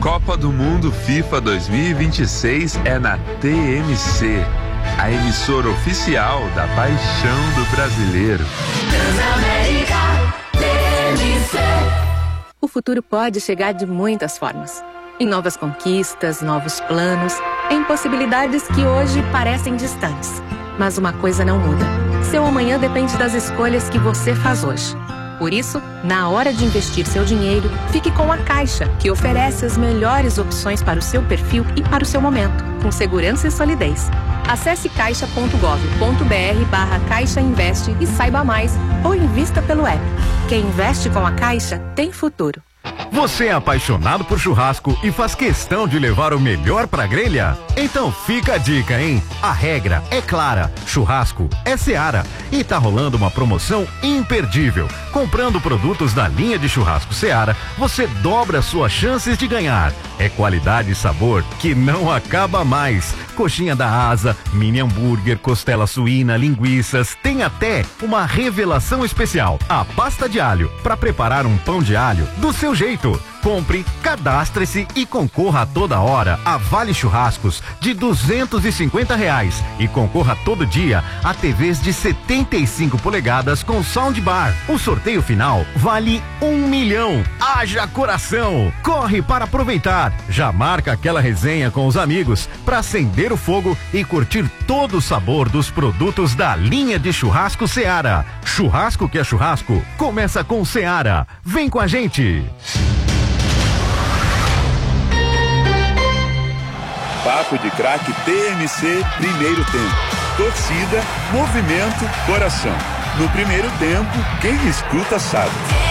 Copa do Mundo FIFA 2026 é na TMC, a emissora oficial da paixão do brasileiro. Transamérica, TMC. O futuro pode chegar de muitas formas. Em novas conquistas, novos planos, em possibilidades que hoje parecem distantes. Mas uma coisa não muda. Seu amanhã depende das escolhas que você faz hoje. Por isso, na hora de investir seu dinheiro, fique com a Caixa, que oferece as melhores opções para o seu perfil e para o seu momento, com segurança e solidez. Acesse caixa.gov.br/Caixa Investe e saiba mais, ou invista pelo app. Quem investe com a Caixa tem futuro. Você é apaixonado por churrasco e faz questão de levar o melhor pra grelha? Então fica a dica, hein? A regra é clara, churrasco é Seara e tá rolando uma promoção imperdível. Comprando produtos da linha de churrasco Seara, você dobra suas chances de ganhar. É qualidade e sabor que não acaba mais. Coxinha da asa, mini hambúrguer, costela suína, linguiças, tem até uma revelação especial, a pasta de alho, para preparar um pão de alho do seu jeito. Compre, cadastre-se e concorra a toda hora a vale churrascos de R$250 e concorra todo dia a TVs de 75 polegadas com soundbar. O sorteio final vale R$1 milhão. Haja coração! Corre para aproveitar. Já marca aquela resenha com os amigos para acender o fogo e curtir todo o sabor dos produtos da linha de churrasco Seara. Churrasco que é churrasco, começa com Seara. Vem com a gente! Papo de Craque TMC, primeiro tempo. Torcida, movimento, coração. No primeiro tempo, quem escuta sabe.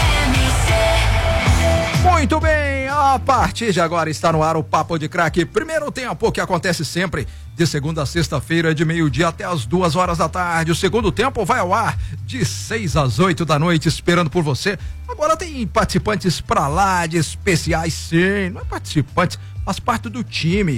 Muito bem, a partir de agora está no ar o Papo de Craque. Primeiro tempo, que acontece sempre de segunda a sexta-feira, de meio-dia até as 2 da tarde. O segundo tempo vai ao ar de 6 às 8 da noite, esperando por você. Agora tem participantes pra lá, de especiais, sim. Não é participante, faz parte do time.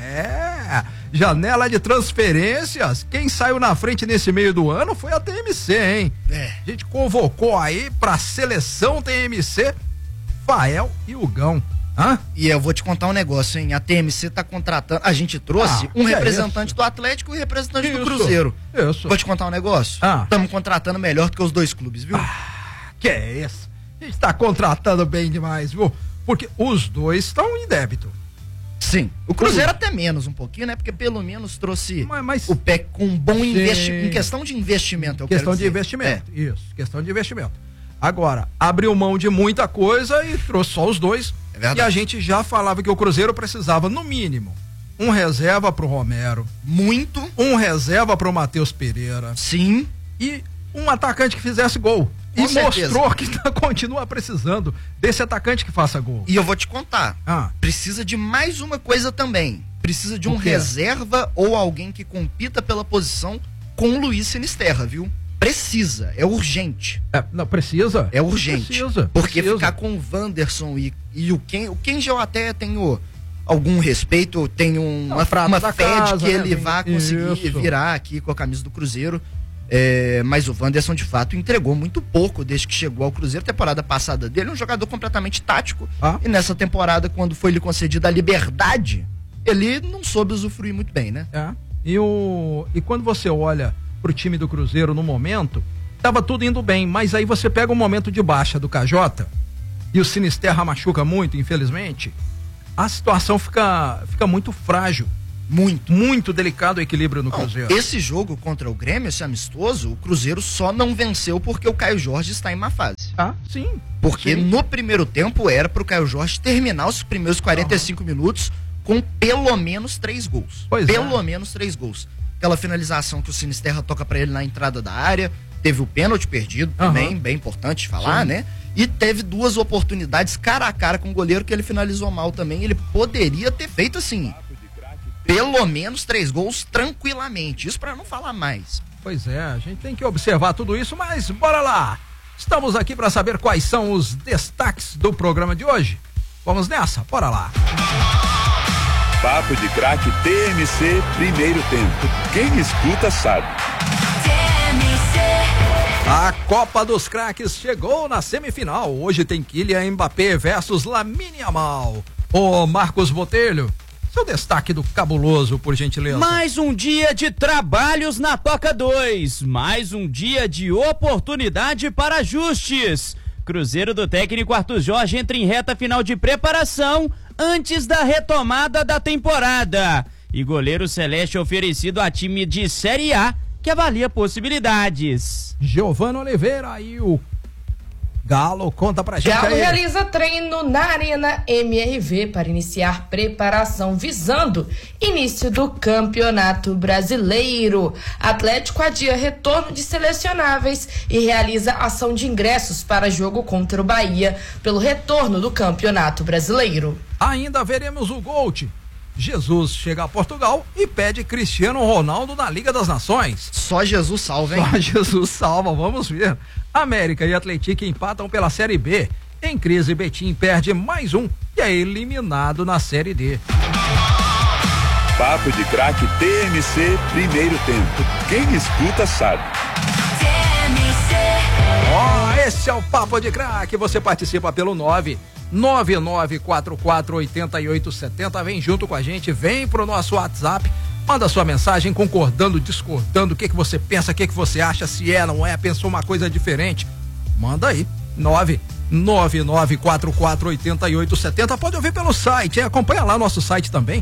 Janela de transferências. Quem saiu na frente nesse meio do ano foi a TMC, hein? A gente convocou aí pra seleção TMC Fael e Hugão. E eu vou te contar um negócio, hein? A TMC tá contratando. A gente trouxe um representante do Atlético e um representante do Cruzeiro. Isso. Vou te contar um negócio. Estamos contratando melhor do que os dois clubes, viu? Que é isso? A gente tá contratando bem demais, viu? Porque os dois estão em débito. Sim. O Cruzeiro até menos um pouquinho, né? Porque pelo menos trouxe o PEC com um bom investimento. Em questão de investimento, eu quero dizer. Questão de investimento, isso. Questão de investimento. Agora, abriu mão de muita coisa e trouxe só os dois. É verdade. E a gente já falava que o Cruzeiro precisava, no mínimo, um reserva pro Romero. Muito. Um reserva pro Matheus Pereira. Sim. E um atacante que fizesse gol. Com certeza. Mostrou que continua precisando desse atacante que faça gol. E eu vou te contar. Precisa de mais uma coisa também. Precisa de um reserva ou alguém que compita pela posição com o Luiz Sinisterra, viu? Precisa, é urgente. Não, precisa? É urgente. Precisa. Porque ficar com o Wanderson e o Kenji eu até tenho algum respeito, tenho uma fé de que ele vai conseguir virar aqui com a camisa do Cruzeiro. Mas o Wanderson de fato entregou muito pouco desde que chegou ao Cruzeiro. Temporada passada dele, um jogador completamente tático. E nessa temporada, quando foi lhe concedida a liberdade, ele não soube usufruir muito bem, né? E quando você olha pro time do Cruzeiro no momento, tava tudo indo bem, mas aí você pega um momento de baixa do KJ e o Sinisterra machuca muito, infelizmente, a situação fica muito frágil. Muito delicado o equilíbrio no Cruzeiro. Esse jogo contra o Grêmio, esse amistoso, o Cruzeiro só não venceu porque o Caio Jorge está em má fase. Sim. Porque no primeiro tempo era pro Caio Jorge terminar os primeiros 45 minutos com pelo menos 3 gols. Pelo menos 3 gols. Aquela finalização que o Sinisterra toca pra ele na entrada da área, teve o pênalti perdido também, bem importante de falar, né? E teve 2 oportunidades cara a cara com o goleiro que ele finalizou mal também. Ele poderia ter feito assim, pelo menos 3 gols tranquilamente. Isso pra não falar mais. Pois é, a gente tem que observar tudo isso, mas bora lá! Estamos aqui para saber quais são os destaques do programa de hoje. Vamos nessa, bora lá! Papo de Craque TMC, primeiro tempo. Quem escuta sabe. A Copa dos Craques chegou na semifinal. Hoje tem Kylian Mbappé versus Lamine Yamal. Ô Marcos Botelho, seu destaque do cabuloso, por gentileza. Mais um dia de trabalhos na Toca 2, mais um dia de oportunidade para ajustes. Cruzeiro do técnico Arthur Jorge entra em reta final de preparação antes da retomada da temporada. E goleiro Celeste oferecido a time de Série A que avalia possibilidades. Giovano Oliveira, aí o Galo conta pra gente. Galo aí. realiza treino na Arena MRV para iniciar preparação visando início do Campeonato Brasileiro. Atlético adia retorno de selecionáveis e realiza ação de ingressos para jogo contra o Bahia pelo retorno do Campeonato Brasileiro. Ainda veremos o Gold. Jesus chega a Portugal e pede Cristiano Ronaldo na Liga das Nações. Só Jesus salva, hein? Só Jesus salva, vamos ver. América e Atlético empatam pela Série B. Em crise, Betim perde mais um e é eliminado na Série D. Papo de Craque TMC, primeiro tempo. Quem escuta sabe. Esse é o Papo de Craque. Você participa pelo 999448870. Vem junto com a gente, vem pro nosso WhatsApp, manda sua mensagem concordando, discordando, o que você pensa, o que você acha, se é, não é, pensou uma coisa diferente. Manda aí, 999448870. Pode ouvir pelo site, acompanha lá nosso site também,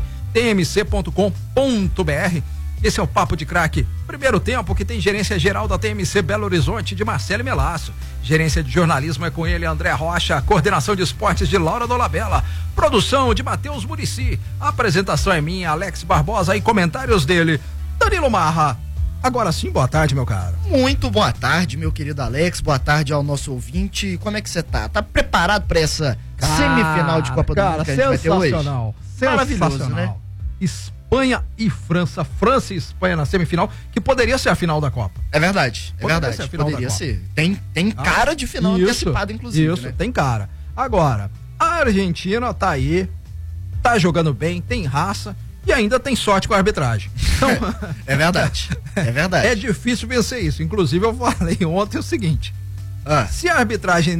tmc.com.br. Esse é o Papo de Craque. Primeiro tempo, que tem gerência geral da TMC Belo Horizonte de Marcelo Melasso. Gerência de jornalismo é com ele, André Rocha. Coordenação de esportes de Laura Dolabella. Produção de Matheus Murici. Apresentação é minha, Alex Barbosa, e comentários dele, Danilo Marra. Agora sim, boa tarde, meu caro. Muito boa tarde, meu querido Alex. Boa tarde ao nosso ouvinte. Como é que você tá? Tá preparado pra essa semifinal de Copa do Mundo que a gente vai ter hoje? Maravilhoso, né? Espanha e França, França e Espanha na semifinal, que poderia ser a final da Copa. É verdade, poderia ser. Tem cara de final antecipada, inclusive. Isso, né? Tem cara. Agora, a Argentina tá aí, tá jogando bem, tem raça e ainda tem sorte com a arbitragem. Então, é verdade. É difícil vencer isso. Inclusive, eu falei ontem o seguinte: se a arbitragem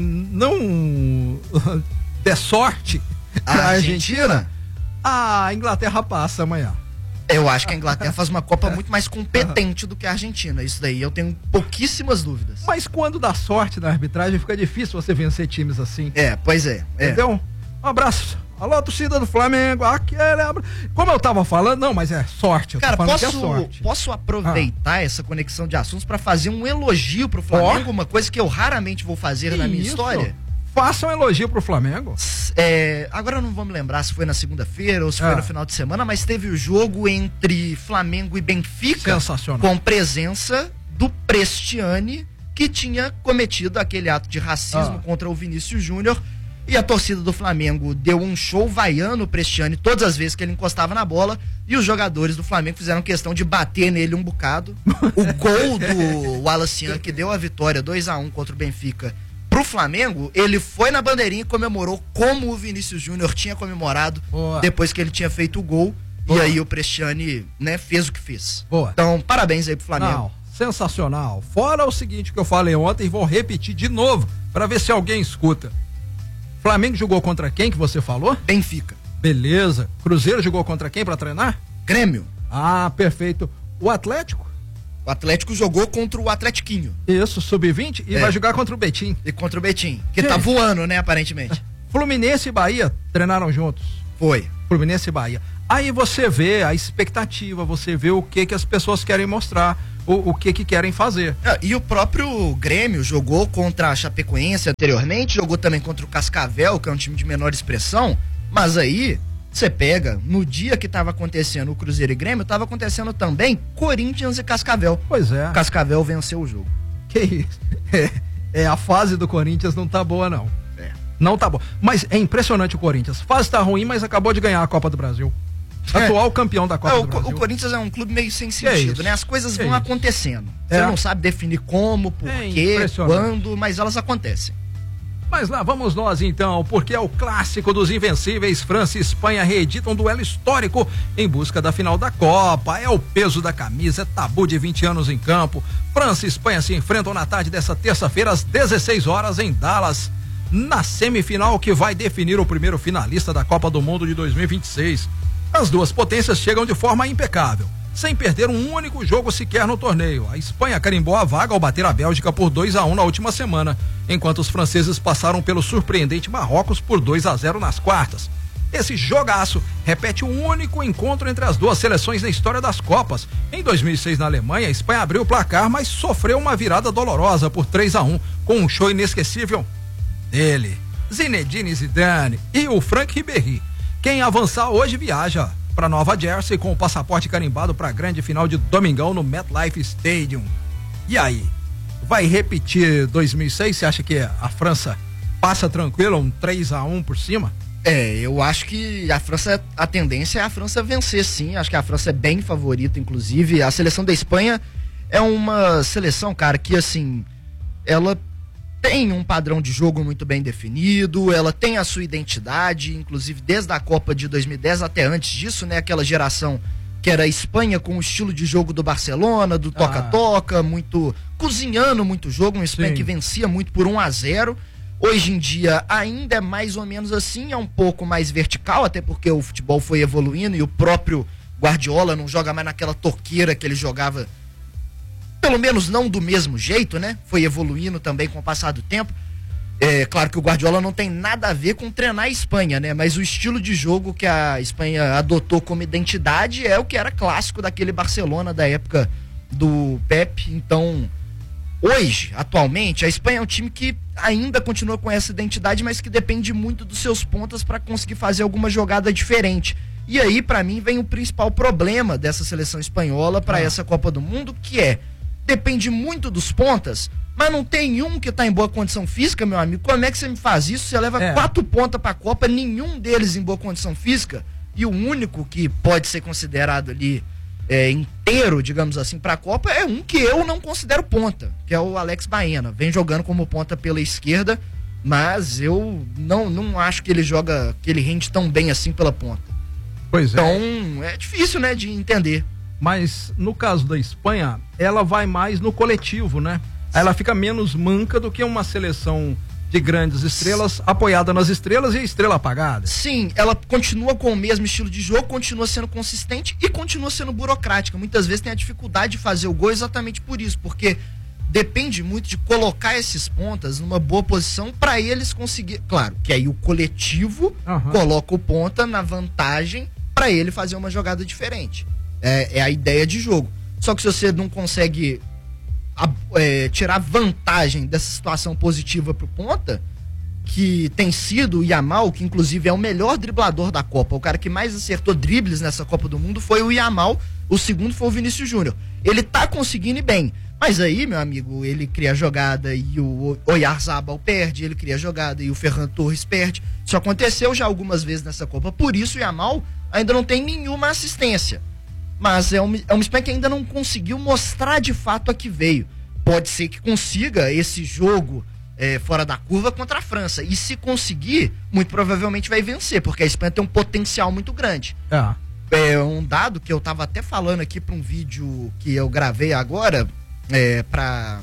não der sorte pra Argentina, a Inglaterra passa amanhã. Eu acho que a Inglaterra faz uma Copa muito mais competente do que a Argentina. Isso daí eu tenho pouquíssimas dúvidas. Mas quando dá sorte na arbitragem, fica difícil você vencer times assim. Pois é. Entendeu? Um abraço. Alô, torcida do Flamengo. Como eu tava falando, não, mas é sorte. Cara, posso aproveitar essa conexão de assuntos para fazer um elogio pro Flamengo, uma coisa que eu raramente vou fazer na minha história? Faça um elogio pro Flamengo. Agora eu não vou me lembrar se foi na segunda-feira ou se foi no final de semana, mas teve o jogo entre Flamengo e Benfica. Sensacional. Com presença do Prestiani, que tinha cometido aquele ato de racismo contra o Vinícius Júnior. E a torcida do Flamengo deu um show vaiando o Prestiani todas as vezes que ele encostava na bola. E os jogadores do Flamengo fizeram questão de bater nele um bocado. O gol do Wallace, que deu a vitória 2-1 contra o Benfica pro Flamengo, ele foi na bandeirinha e comemorou como o Vinícius Júnior tinha comemorado depois que ele tinha feito o gol. E aí o Prestiani, fez o que fez. Então, parabéns aí pro Flamengo. Não, sensacional. Fora o seguinte que eu falei ontem, vou repetir de novo para ver se alguém escuta. Flamengo jogou contra quem que você falou? Benfica. Beleza. Cruzeiro jogou contra quem para treinar? Grêmio. Perfeito. O Atlético? O Atlético jogou contra o Atletiquinho. Isso, sub-20 e vai jogar contra o Betim. E contra o Betim, que tá voando, aparentemente. Fluminense e Bahia treinaram juntos. Foi. Fluminense e Bahia. Aí você vê a expectativa, você vê o que as pessoas querem mostrar, o que querem fazer. E o próprio Grêmio jogou contra a Chapecoense anteriormente, jogou também contra o Cascavel, que é um time de menor expressão, mas aí você pega, no dia que estava acontecendo o Cruzeiro e Grêmio, estava acontecendo também Corinthians e Cascavel. Pois é. Cascavel venceu o jogo. Que isso? A fase do Corinthians não tá boa, não. Não tá boa. Mas é impressionante o Corinthians. A fase tá ruim, mas acabou de ganhar a Copa do Brasil. Atual campeão da Copa do Brasil. O Corinthians é um clube meio sem sentido, né? As coisas vão acontecendo. Você não sabe definir como, por quê, quando, mas elas acontecem. Mas lá vamos nós então, porque é o clássico dos invencíveis. França e Espanha reeditam um duelo histórico em busca da final da Copa. É o peso da camisa, é tabu de 20 anos em campo. França e Espanha se enfrentam na tarde dessa terça-feira às 16 horas em Dallas. na semifinal que vai definir o primeiro finalista da Copa do Mundo de 2026. As duas potências chegam de forma impecável, sem perder um único jogo sequer no torneio. A Espanha carimbou a vaga ao bater a Bélgica por 2-1 na última semana, enquanto os franceses passaram pelo surpreendente Marrocos por 2-0 nas quartas. Esse jogaço repete o único encontro entre as duas seleções na história das Copas. Em 2006, na Alemanha, a Espanha abriu o placar, mas sofreu uma virada dolorosa por 3-1, com um show inesquecível dele, Zinedine Zidane e o Franck Ribéry. Quem avançar hoje viaja para Nova Jersey com o passaporte carimbado para a grande final de domingão no MetLife Stadium. E aí, vai repetir 2006? Você acha que a França passa tranquilo, um 3-1 por cima? Eu acho que a tendência é a França vencer, sim. Acho que a França é bem favorita, inclusive. A seleção da Espanha é uma seleção, cara, que assim, ela tem um padrão de jogo muito bem definido, ela tem a sua identidade, inclusive desde a Copa de 2010 até antes disso, né? Aquela geração que era a Espanha com o estilo de jogo do Barcelona, do toca-toca, cozinhando muito jogo, uma Espanha que vencia muito por 1-0. Hoje em dia ainda é mais ou menos assim, é um pouco mais vertical, até porque o futebol foi evoluindo e o próprio Guardiola não joga mais naquela toqueira que ele jogava, pelo menos não do mesmo jeito, né? Foi evoluindo também com o passar do tempo. É claro que o Guardiola não tem nada a ver com treinar a Espanha, né? Mas o estilo de jogo que a Espanha adotou como identidade é o que era clássico daquele Barcelona da época do Pep. Então, hoje, atualmente, a Espanha é um time que ainda continua com essa identidade, mas que depende muito dos seus pontas para conseguir fazer alguma jogada diferente. E aí, para mim, vem o principal problema dessa seleção espanhola para essa Copa do Mundo, que depende muito dos pontas, mas não tem um que tá em boa condição física, meu amigo. Como é que você me faz isso? Você leva 4 pontas pra Copa, nenhum deles em boa condição física, e o único que pode ser considerado ali inteiro, digamos assim, pra Copa, é um que eu não considero ponta, que é o Alex Baena. Vem jogando como ponta pela esquerda, mas eu não acho que ele rende tão bem assim pela ponta. Pois é. Então, é difícil, né, de entender. Mas no caso da Espanha, ela vai mais no coletivo, né? Ela fica menos manca do que uma seleção de grandes estrelas, apoiada nas estrelas e a estrela apagada. Sim, ela continua com o mesmo estilo de jogo, continua sendo consistente e continua sendo burocrática. Muitas vezes tem a dificuldade de fazer o gol exatamente por isso, porque depende muito de colocar esses pontas numa boa posição para eles conseguir. Claro, que aí o coletivo coloca o ponta na vantagem para ele fazer uma jogada diferente. É a ideia de jogo. Só que se você não consegue tirar vantagem dessa situação positiva pro ponta, que tem sido o Yamal, que inclusive é o melhor driblador da Copa, o cara que mais acertou dribles nessa Copa do Mundo foi o Yamal, o segundo foi o Vinícius Júnior. Ele tá conseguindo ir bem, mas aí, meu amigo, ele cria a jogada e o Oyarzabal perde, ele cria a jogada e o Ferran Torres perde. Isso aconteceu já algumas vezes nessa Copa, por isso o Yamal ainda não tem nenhuma assistência. Mas é uma Espanha que ainda não conseguiu mostrar de fato a que veio. Pode ser que consiga esse jogo fora da curva contra a França. E se conseguir, muito provavelmente vai vencer, porque a Espanha tem um potencial muito grande. É um dado que eu tava até falando aqui para um vídeo que eu gravei agora para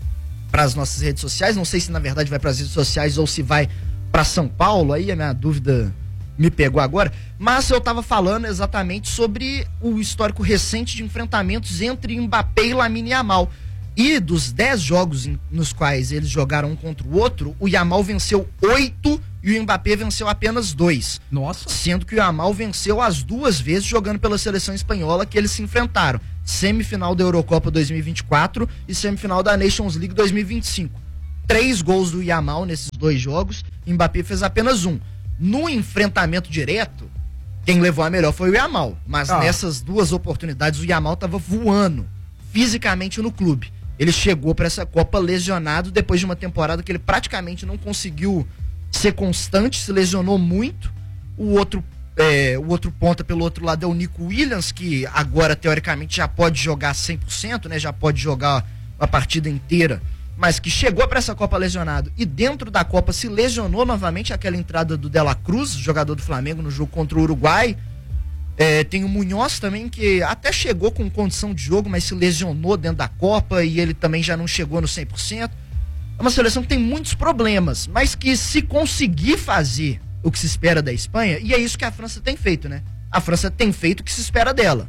as nossas redes sociais. Não sei se na verdade vai para as redes sociais ou se vai para São Paulo. Aí a minha dúvida me pegou agora, mas eu tava falando exatamente sobre o histórico recente de enfrentamentos entre Mbappé e Lamine Yamal. E dos 10 jogos nos quais eles jogaram um contra o outro, o Yamal venceu 8 e o Mbappé venceu apenas 2. Nossa. Sendo que o Yamal venceu as 2 vezes jogando pela seleção espanhola que eles se enfrentaram. Semifinal da Eurocopa 2024 e semifinal da Nations League 2025. 3 gols do Yamal nesses 2 jogos, Mbappé fez apenas 1. No enfrentamento direto, quem levou a melhor foi o Yamal. Mas nessas 2 oportunidades, o Yamal estava voando fisicamente no clube. Ele chegou para essa Copa lesionado depois de uma temporada que ele praticamente não conseguiu ser constante, se lesionou muito. O outro ponta pelo outro lado é o Nico Williams, que agora teoricamente já pode jogar 100%, né? Já pode jogar a partida inteira, mas que chegou para essa Copa lesionado e dentro da Copa se lesionou novamente, aquela entrada do De La Cruz, jogador do Flamengo no jogo contra o Uruguai. Tem o Munhoz também, que até chegou com condição de jogo, mas se lesionou dentro da Copa e ele também já não chegou no 100%. é uma seleção que tem muitos problemas, mas que se conseguir fazer o que se espera da Espanha, e é isso que a França tem feito, né? A França tem feito o que se espera dela.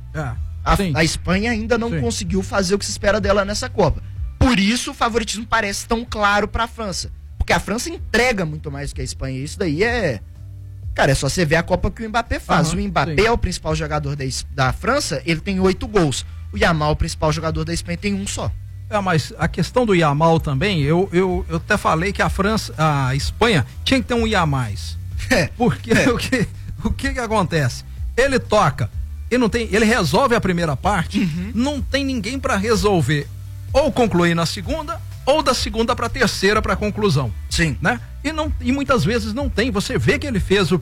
A Espanha ainda não conseguiu fazer o que se espera dela nessa Copa. Por isso o favoritismo parece tão claro para a França. Porque a França entrega muito mais que a Espanha. Isso daí é... Cara, é só você ver a Copa que o Mbappé faz. O Mbappé é o principal jogador da França, ele tem 8 gols. O Yamal, o principal jogador da Espanha, tem um só. Mas a questão do Yamal também, eu até falei que a Espanha tinha que ter um Yamal. Porque o que acontece? Ele toca, ele resolve a primeira parte, não tem ninguém para resolver. Ou concluir na segunda, ou da segunda para terceira para conclusão. Sim. Né? E muitas vezes não tem. Você vê que ele fez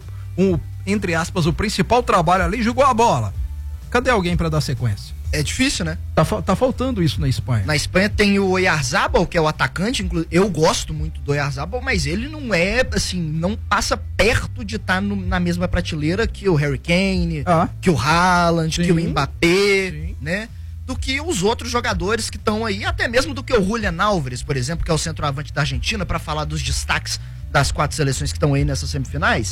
entre aspas, o principal trabalho ali, jogou a bola. Cadê alguém para dar sequência? É difícil, né? Tá faltando isso na Espanha. Na Espanha tem o Oyarzabal, que é o atacante. Eu gosto muito do Oyarzabal, mas ele não é, assim, não passa perto de estar na mesma prateleira que o Harry Kane, que o Haaland, que o Mbappé, né? Do que os outros jogadores que estão aí, até mesmo do que o Julián Álvares, por exemplo, que é o centroavante da Argentina, para falar dos destaques das 4 seleções que estão aí nessas semifinais.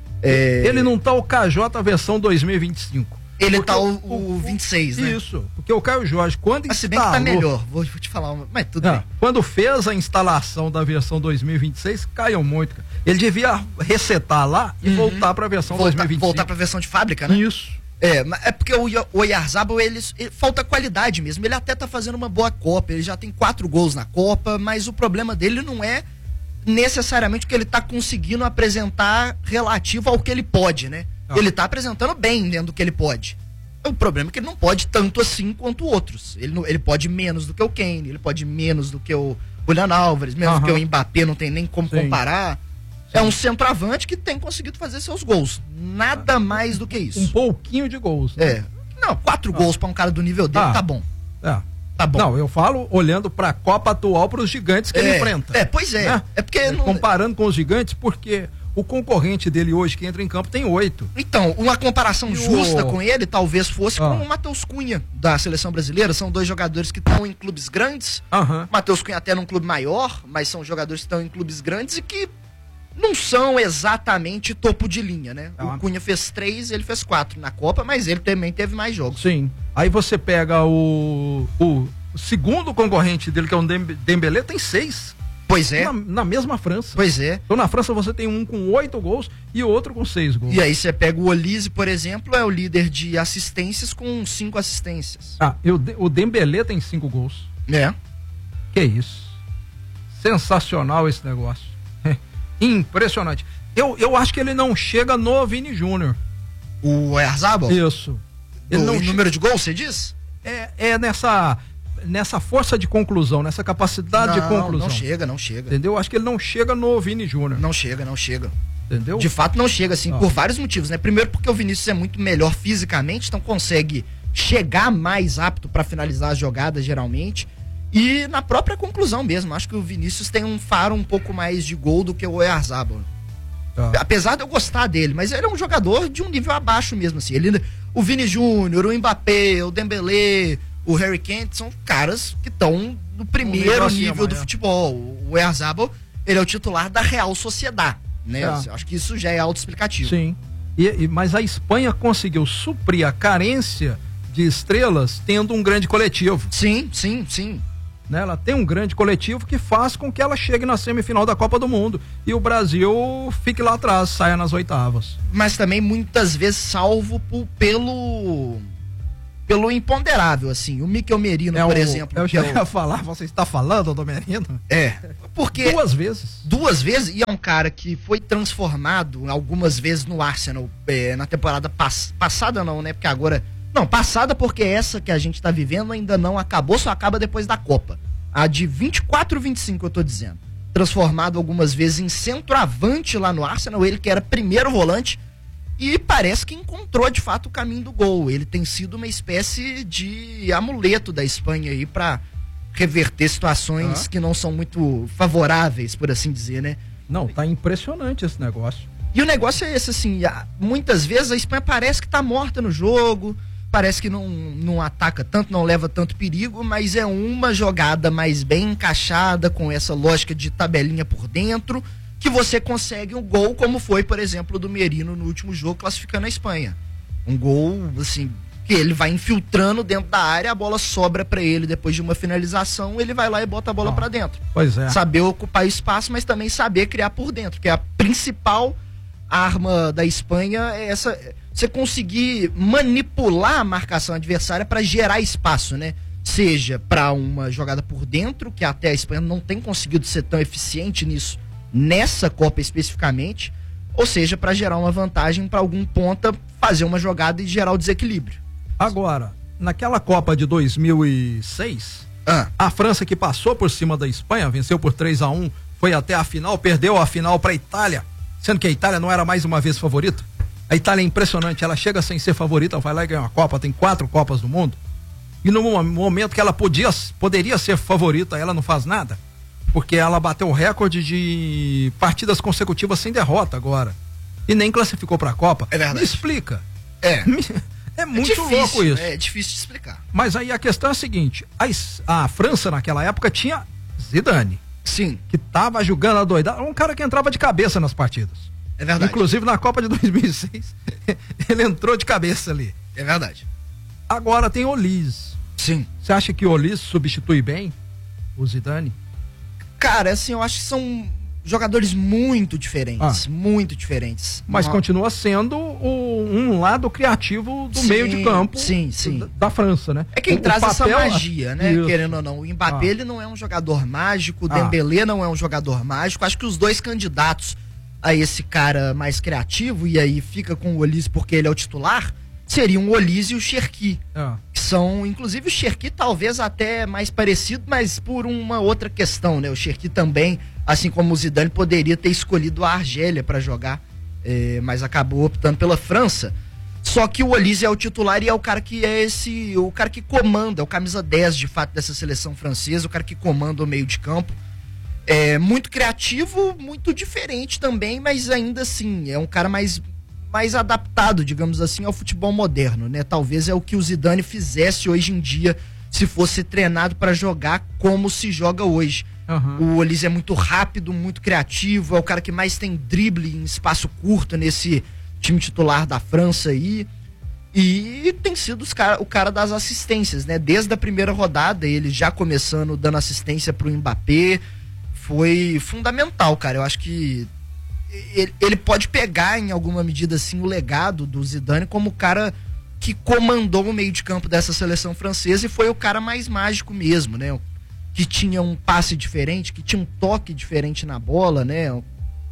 Ele não tá o KJ versão 2025. Ele tá o 26, né? Isso, porque o Caio Jorge, quando se bem que tá melhor, vou te falar, mas tudo bem. Quando fez a instalação da versão 2026, caiu muito. Ele devia resetar lá e voltar pra versão 2025. Voltar pra versão de fábrica, né? Isso. É porque o Oyarzabal, ele falta qualidade mesmo. Ele até tá fazendo uma boa Copa, ele já tem 4 gols na Copa, mas o problema dele não é necessariamente o que ele tá conseguindo apresentar relativo ao que ele pode, né? Ele tá apresentando bem dentro do que ele pode. O problema é que ele não pode tanto assim quanto outros. Ele pode menos do que o Kane, ele pode menos do que o Julián Álvares, menos do que o Mbappé, não tem nem como comparar. É um centroavante que tem conseguido fazer seus gols. Nada mais do que isso. Um pouquinho de gols. Né? Não, 4 gols pra um cara do nível dele, tá bom. Tá bom. Não, eu falo olhando pra Copa atual, pros gigantes que ele enfrenta. Pois é. Né? É porque comparando com os gigantes, porque o concorrente dele hoje que entra em campo tem 8. Então, uma comparação justa com ele talvez fosse com o Matheus Cunha da seleção brasileira. São 2 jogadores que estão em clubes grandes. Matheus Cunha até num clube maior, mas são jogadores que estão em clubes grandes e que não são exatamente topo de linha, né? O Cunha fez 3, ele fez 4 na Copa, mas ele também teve mais jogos. Sim. Aí você pega o segundo concorrente dele, que é o Dembélé, tem 6. Pois é. Na mesma França. Pois é. Então na França você tem um com 8 gols e outro com 6 gols. E aí você pega o Olise, por exemplo, é o líder de assistências com 5 assistências. O Dembélé tem 5 gols. Que isso. Sensacional esse negócio. Impressionante. Eu acho que ele não chega no Vini Júnior. O Oyarzabal? Isso. Ele não número de gols, você diz? Nessa força de conclusão, nessa capacidade de conclusão. Não chega. Entendeu? Acho que ele não chega no Vini Júnior. Não chega. Entendeu? De fato não chega, assim, por vários motivos, né? Primeiro porque o Vinícius é muito melhor fisicamente, então consegue chegar mais apto para finalizar as jogadas, geralmente. E na própria conclusão mesmo, acho que o Vinícius tem um faro um pouco mais de gol do que o Oyarzabal. Apesar de eu gostar dele, mas ele é um jogador de um nível abaixo mesmo, assim. O Vini Júnior, o Mbappé, o Dembélé, o Harry Kane são caras que estão no primeiro nível do futebol. O Oyarzabal, ele é o titular da Real Sociedade, né? Acho que isso já é autoexplicativo. Sim. Mas a Espanha conseguiu suprir a carência de estrelas tendo um grande coletivo. Sim. Né? Ela tem um grande coletivo que faz com que ela chegue na semifinal da Copa do Mundo e o Brasil fique lá atrás, saia nas oitavas. Mas também muitas vezes salvo pelo imponderável, assim. O Mikel Merino, por exemplo. Eu já ia falar, você está falando do Merino? Porque 2 vezes. 2 vezes, e é um cara que foi transformado algumas vezes no Arsenal na temporada passada não, né? Porque agora... Não, passada porque essa que a gente tá vivendo ainda não acabou, só acaba depois da Copa. A de 24 e 25, eu tô dizendo. Transformado algumas vezes em centroavante lá no Arsenal, ele que era primeiro volante, e parece que encontrou de fato o caminho do gol. Ele tem sido uma espécie de amuleto da Espanha aí pra reverter situações que não são muito favoráveis, por assim dizer, né? Não, tá impressionante esse negócio. E o negócio é esse, assim, muitas vezes a Espanha parece que tá morta no jogo, parece que não ataca tanto, não leva tanto perigo, mas é uma jogada mais bem encaixada, com essa lógica de tabelinha por dentro, que você consegue um gol, como foi, por exemplo, do Merino no último jogo, classificando a Espanha. Um gol, assim, que ele vai infiltrando dentro da área, a bola sobra para ele depois de uma finalização, ele vai lá e bota a bola para dentro. Pois é. Saber ocupar espaço, mas também saber criar por dentro, que é a principal arma da Espanha, é essa, você conseguir manipular a marcação adversária para gerar espaço, né? Seja para uma jogada por dentro, que até a Espanha não tem conseguido ser tão eficiente nisso, nessa Copa especificamente, ou seja, para gerar uma vantagem para algum ponta fazer uma jogada e gerar o desequilíbrio. Agora, naquela Copa de 2006, a França, que passou por cima da Espanha, venceu por 3-1, foi até a final, perdeu a final para a Itália, sendo que a Itália não era mais uma vez favorita. A Itália é impressionante, ela chega sem ser favorita, vai lá e ganha uma Copa, tem 4 Copas do Mundo, e no momento que ela poderia ser favorita, ela não faz nada, porque ela bateu o recorde de partidas consecutivas sem derrota agora, e nem classificou para a Copa. É verdade. Me explica. É muito difícil, louco isso. É difícil de explicar. Mas aí a questão é a seguinte, a França naquela época tinha Zidane. Sim. Que tava jogando a doidada, um cara que entrava de cabeça nas partidas. É verdade. Inclusive na Copa de 2006, ele entrou de cabeça ali. É verdade. Agora tem Olise. Sim. Você acha que o Olise substitui bem o Zidane? Cara, assim, eu acho que são jogadores muito diferentes, muito diferentes. Mas continua sendo um lado criativo do meio de campo da França, né? É quem traz essa magia, né? Isso. Querendo ou não. O Mbappé, ele não é um jogador mágico, o Dembélé não é um jogador mágico. Acho que os dois candidatos a esse cara mais criativo, e aí fica com o Olise porque ele é o titular, seriam o Olise e o Cherki. Que são, inclusive o Cherki talvez até mais parecido, mas por uma outra questão, né? O Cherki também, assim como o Zidane, poderia ter escolhido a Argélia para jogar, mas acabou optando pela França. Só que o Olise é o titular e é o cara que o cara que comanda, é o camisa 10 de fato dessa seleção francesa, o cara que comanda o meio de campo. É muito criativo, muito diferente também, mas ainda assim, é um cara mais adaptado, digamos assim, ao futebol moderno, né? Talvez é o que o Zidane fizesse hoje em dia, se fosse treinado para jogar como se joga hoje. O Olise é muito rápido, muito criativo, é o cara que mais tem drible em espaço curto nesse time titular da França aí, e tem sido o cara das assistências, né? Desde a primeira rodada, ele já começando dando assistência pro Mbappé, foi fundamental, cara. Eu acho que ele pode pegar em alguma medida assim o legado do Zidane como o cara que comandou o meio de campo dessa seleção francesa e foi o cara mais mágico mesmo, né? Que tinha um passe diferente, que tinha um toque diferente na bola, né? O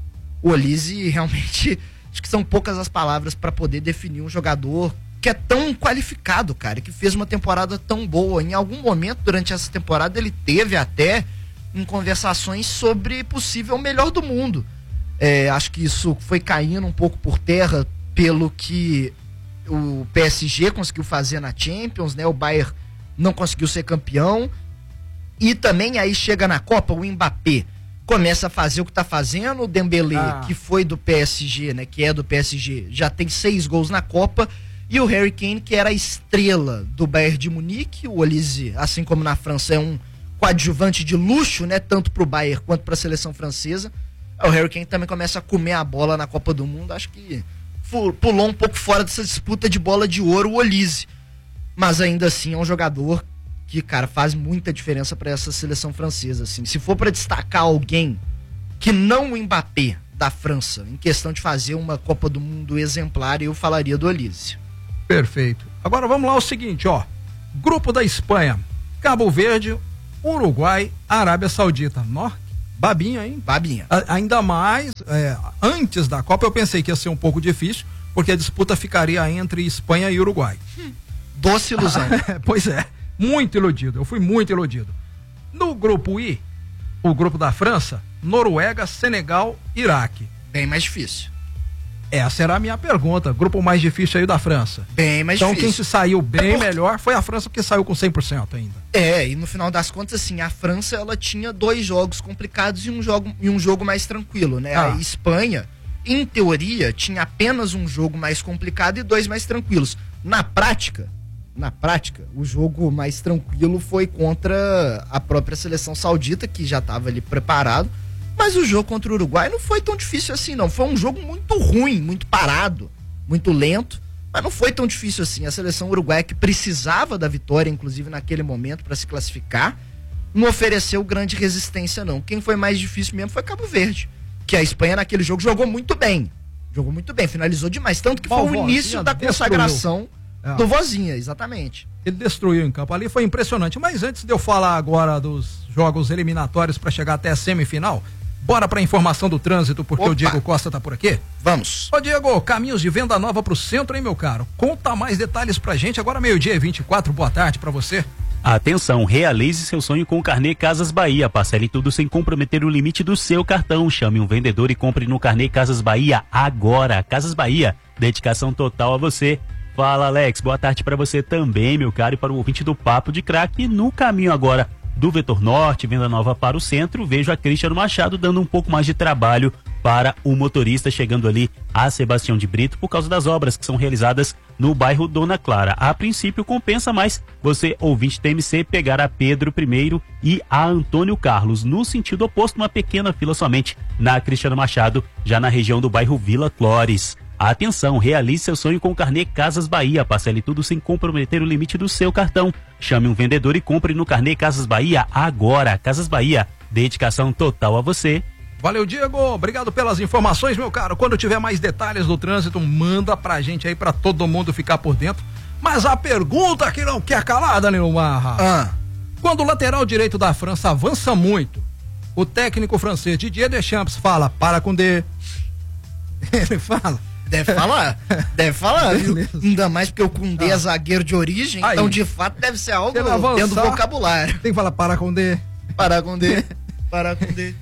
Olise realmente, acho que são poucas as palavras para poder definir um jogador que é tão qualificado, cara, que fez uma temporada tão boa. Em algum momento durante essa temporada ele teve até em conversações sobre possível melhor do mundo. Acho que isso foi caindo um pouco por terra pelo que o PSG conseguiu fazer na Champions, né? O Bayern não conseguiu ser campeão. E também aí chega na Copa, o Mbappé começa a fazer o que tá fazendo, o Dembélé, que foi do PSG, né? Que é do PSG, já tem 6 gols na Copa. E o Harry Kane, que era a estrela do Bayern de Munique. O Olise, assim como na França, é um coadjuvante de luxo, né? Tanto pro Bayern quanto pra seleção francesa. O Harry Kane também começa a comer a bola na Copa do Mundo. Acho que pulou um pouco fora dessa disputa de bola de ouro o Olise. Mas ainda assim é um jogador que, cara, faz muita diferença para essa seleção francesa, assim. Se for para destacar alguém que não o Mbappé da França, em questão de fazer uma Copa do Mundo exemplar, eu falaria do Olise. Perfeito. Agora vamos lá, o seguinte, ó. Grupo da Espanha, Cabo Verde, Uruguai, Arábia Saudita. Babinha, hein? Babinha. Ainda mais, antes da Copa eu pensei que ia ser um pouco difícil, porque a disputa ficaria entre Espanha e Uruguai. Doce ilusão. Pois é, muito iludido, eu fui muito iludido. No grupo I, o grupo da França, Noruega, Senegal, Iraque. Bem mais difícil. Essa era a minha pergunta, grupo mais difícil aí da França. Bem mais difícil. Então quem se saiu bem melhor foi a França, porque saiu com 100% ainda. E no final das contas, assim, a França, ela tinha 2 jogos complicados e um jogo mais tranquilo, né? A Espanha, em teoria, tinha apenas um jogo mais complicado e 2 mais tranquilos. Na prática, na prática, o jogo mais tranquilo foi contra a própria seleção saudita, que já estava ali preparado, mas o jogo contra o Uruguai não foi tão difícil assim, não. Foi um jogo muito ruim, muito parado, muito lento, mas não foi tão difícil assim. A seleção uruguaia, que precisava da vitória, inclusive naquele momento, para se classificar, não ofereceu grande resistência, não. Quem foi mais difícil mesmo foi Cabo Verde, que a Espanha naquele jogo jogou muito bem, finalizou demais, tanto que foi o início da consagração do Vozinha, exatamente. Ele destruiu em campo ali, foi impressionante. Mas antes de eu falar agora dos jogos eliminatórios para chegar até a semifinal, bora pra informação do trânsito, porque o Diego Costa tá por aqui? Vamos. Ô Diego, caminhos de Venda Nova pro centro, hein, meu caro? Conta mais detalhes pra gente, agora 12:24, boa tarde pra você. Atenção, realize seu sonho com o Carnê Casas Bahia. Parcele tudo sem comprometer o limite do seu cartão. Chame um vendedor e compre no Carnê Casas Bahia agora. Casas Bahia, dedicação total a você. Fala, Alex, boa tarde pra você também, meu caro, e para o ouvinte do Papo de Craque. No caminho agora do Vetor Norte, Venda Nova para o centro, vejo a Cristiano Machado dando um pouco mais de trabalho para o motorista, chegando ali a Sebastião de Brito, por causa das obras que são realizadas no bairro Dona Clara. A princípio compensa mais você, ouvinte TMC, pegar a Pedro I e a Antônio Carlos. No sentido oposto, uma pequena fila somente na Cristiano Machado, já na região do bairro Vila Clores. Atenção, realize seu sonho com o Carnê Casas Bahia. Parcele tudo sem comprometer o limite do seu cartão. Chame um vendedor e compre no Carnê Casas Bahia agora. Casas Bahia, dedicação total a você. Valeu, Diego, obrigado pelas informações, meu caro. Quando tiver mais detalhes do trânsito, manda pra gente aí, pra todo mundo ficar por dentro. Mas a pergunta que não quer calar, Danilo Marra. Quando o lateral direito da França avança muito, o técnico francês Didier Deschamps fala, para com D. Ele fala... Deve falar, viu? Ainda mais porque o Koundé é zagueiro de origem, então de fato deve ser algo dentro do vocabulário. Tem que falar para com D. Para com D. Para com D.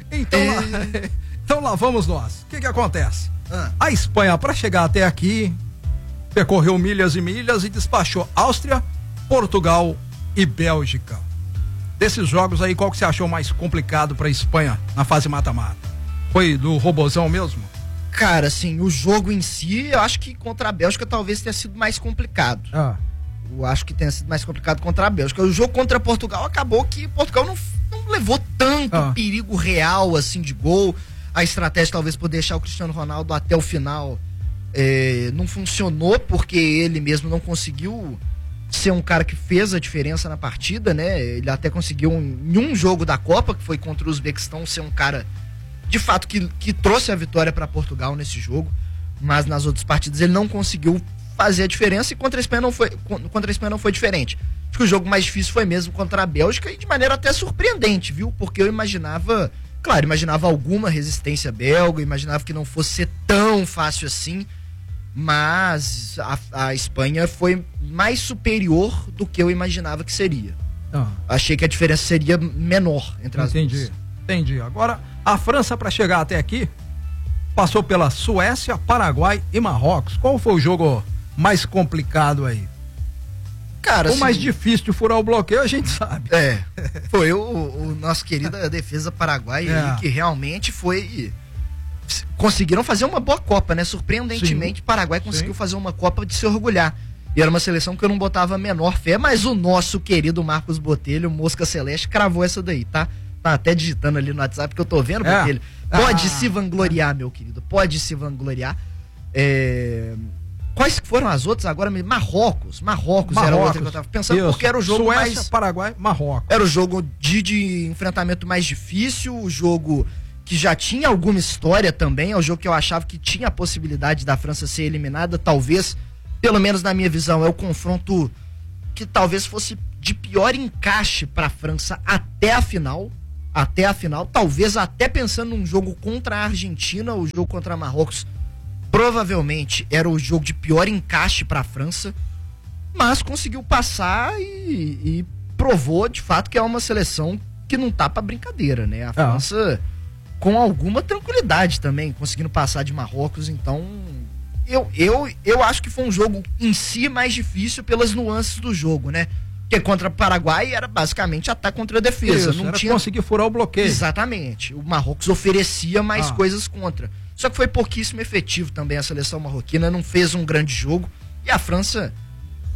Então lá vamos nós. O que acontece? A Espanha, para chegar até aqui, percorreu milhas e milhas e despachou Áustria, Portugal e Bélgica. Desses jogos aí, qual que você achou mais complicado para a Espanha na fase mata-mata? Foi do robozão mesmo? Cara, assim, o jogo em si, eu acho que contra a Bélgica talvez tenha sido mais complicado. Eu acho que tenha sido mais complicado contra a Bélgica. O jogo contra Portugal acabou que Portugal não levou tanto perigo real, assim, de gol. A estratégia talvez por deixar o Cristiano Ronaldo até o final não funcionou, porque ele mesmo não conseguiu ser um cara que fez a diferença na partida, né? Ele até conseguiu em um jogo da Copa, que foi contra o Uzbequistão, ser um cara de fato que trouxe a vitória para Portugal nesse jogo, mas nas outras partidas ele não conseguiu fazer a diferença, e contra a Espanha não foi diferente. Acho que o jogo mais difícil foi mesmo contra a Bélgica, e de maneira até surpreendente, viu? Porque eu imaginava alguma resistência belga, imaginava que não fosse ser tão fácil assim, mas a Espanha foi mais superior do que eu imaginava que seria. Achei que a diferença seria menor entre as duas. Entendi. Agora, a França, para chegar até aqui, passou pela Suécia, Paraguai e Marrocos. Qual foi o jogo mais complicado aí? Cara, o mais difícil de furar o bloqueio, a gente sabe. Foi o nosso querida defesa Paraguai, que realmente foi... Conseguiram fazer uma boa Copa, né? Surpreendentemente, Paraguai conseguiu fazer uma Copa de se orgulhar. E era uma seleção que eu não botava a menor fé, mas o nosso querido Marcos Botelho, Mosca Celeste, cravou essa daí, tá? Tá até digitando ali no WhatsApp que eu tô vendo, Botelho. Pode se vangloriar, meu querido, pode se vangloriar. Quais foram as outras agora? Marrocos era outra que eu tava pensando, porque era o jogo Suécia, mais... Paraguai, Marrocos. Era o jogo de enfrentamento mais difícil, o jogo que já tinha alguma história também, é o jogo que eu achava que tinha a possibilidade da França ser eliminada, talvez, pelo menos na minha visão, é o confronto que talvez fosse de pior encaixe pra França até a final, talvez até pensando num jogo contra a Argentina, o jogo contra Marrocos provavelmente era o jogo de pior encaixe para a França, mas conseguiu passar e provou de fato que é uma seleção que não tá pra brincadeira, né? A França com alguma tranquilidade também, conseguindo passar de Marrocos, então eu acho que foi um jogo em si mais difícil pelas nuances do jogo, né? Porque contra o Paraguai era basicamente ataque contra a defesa. Isso, não tinha conseguir furar o bloqueio. Exatamente. O Marrocos oferecia mais coisas contra. Só que foi pouquíssimo efetivo também a seleção marroquina, não fez um grande jogo. E a França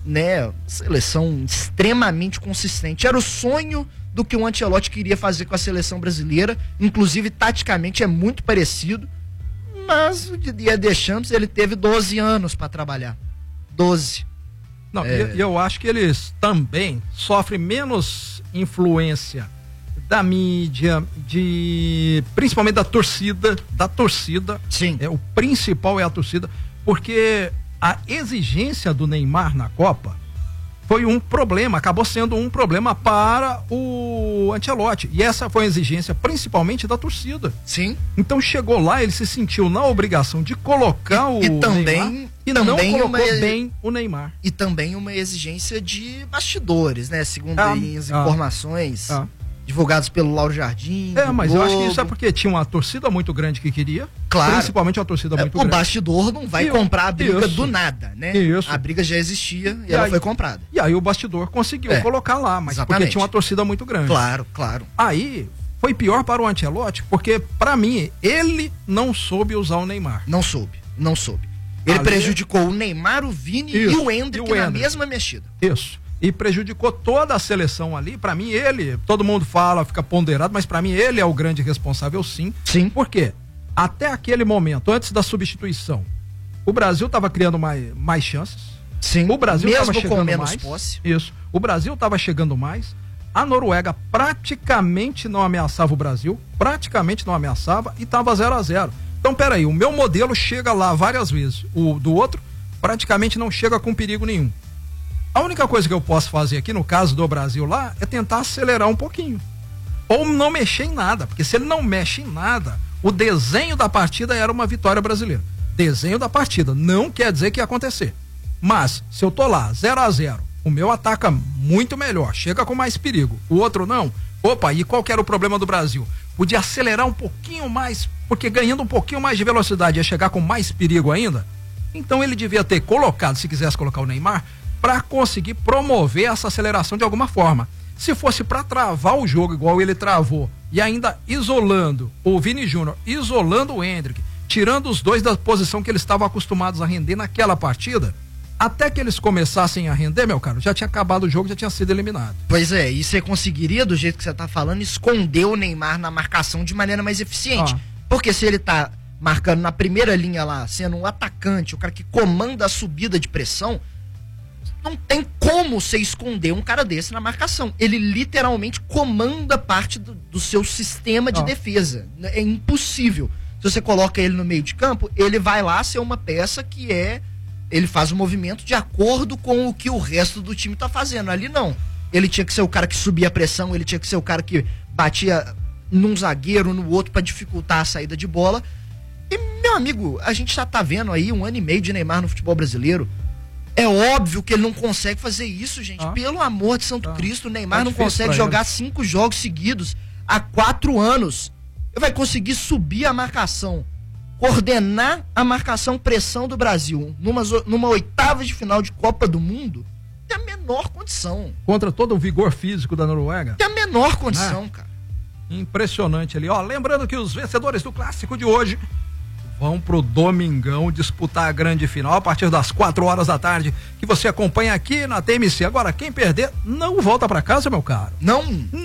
né? Seleção extremamente consistente. Era o sonho do que o Ancelotti queria fazer com a seleção brasileira, inclusive taticamente é muito parecido, mas o Didier Deschamps, ele teve 12 anos para trabalhar. 12. Não, eu acho que eles também sofrem menos influência da mídia, principalmente da torcida. Sim. O principal é a torcida, porque a exigência do Neymar na Copa foi um problema, acabou sendo um problema para o Ancelotti. E essa foi a exigência principalmente da torcida. Sim. Então chegou lá, ele se sentiu na obrigação de colocar o Neymar e não colocou bem o Neymar. E também uma exigência de bastidores, né? Segundo as informações divulgadas pelo Lauro Jardim. Mas eu acho que isso é porque tinha uma torcida muito grande que queria. Claro. Principalmente uma torcida muito grande. O bastidor não vai comprar a briga do nada, né? Isso. A briga já existia e ela foi comprada. E aí o bastidor conseguiu colocar lá, mas exatamente. Porque tinha uma torcida muito grande. Claro. Aí foi pior para o Ancelotti, porque para mim ele não soube usar o Neymar. Não soube. Ele prejudicou o Neymar, o Vini e o Endrick na mesma mexida. Isso. E prejudicou toda a seleção ali. Pra mim, todo mundo fala, fica ponderado, mas pra mim ele é o grande responsável, sim. Sim. Por quê? Até aquele momento, antes da substituição, o Brasil tava criando mais chances. Sim. O Brasil mesmo tava chegando com menos mais. Posse. Isso. O Brasil tava chegando mais. A Noruega praticamente não ameaçava o Brasil, e tava 0-0. Então, peraí, o meu modelo chega lá várias vezes. O do outro praticamente não chega com perigo nenhum. A única coisa que eu posso fazer aqui, no caso do Brasil lá, é tentar acelerar um pouquinho. Ou não mexer em nada, porque se ele não mexe em nada, o desenho da partida era uma vitória brasileira. Desenho da partida, não quer dizer que ia acontecer. Mas, se eu tô lá, 0-0, o meu ataca muito melhor, chega com mais perigo, o outro não. Opa, e qual que era o problema do Brasil? Podia acelerar um pouquinho mais, porque ganhando um pouquinho mais de velocidade ia chegar com mais perigo ainda. Então ele devia ter colocado, se quisesse colocar o Neymar, para conseguir promover essa aceleração de alguma forma. Se fosse para travar o jogo igual ele travou e ainda isolando o Vini Júnior, isolando o Endrick, tirando os dois da posição que eles estavam acostumados a render naquela partida, até que eles começassem a render, meu caro, já tinha acabado o jogo, já tinha sido eliminado. Pois é, e você conseguiria, do jeito que você tá falando, esconder o Neymar na marcação de maneira mais eficiente. Porque se ele tá marcando na primeira linha lá, sendo um atacante, o cara que comanda a subida de pressão, não tem como você esconder um cara desse na marcação. Ele literalmente comanda parte do seu sistema de defesa. É impossível. Se você coloca ele no meio de campo, ele vai lá ser uma peça que ele faz o movimento de acordo com o que o resto do time tá fazendo. Ali não. Ele tinha que ser o cara que subia a pressão, ele tinha que ser o cara que batia num zagueiro, no outro, para dificultar a saída de bola. E, meu amigo, a gente já tá vendo aí 1 ano e meio de Neymar no futebol brasileiro. É óbvio que ele não consegue fazer isso, gente. Pelo amor de Santo Cristo, o Neymar não consegue jogar 5 jogos seguidos há 4 anos. Ele vai conseguir subir a marcação, coordenar a marcação pressão do Brasil numa oitava de final de Copa do Mundo? Tem a menor condição. Contra todo o vigor físico da Noruega? Tem a menor condição, cara. Impressionante ali. Lembrando que os vencedores do clássico de hoje vão pro Domingão disputar a grande final a partir das 4 horas da tarde, que você acompanha aqui na TMC. Agora, quem perder, não volta pra casa, meu caro. Não.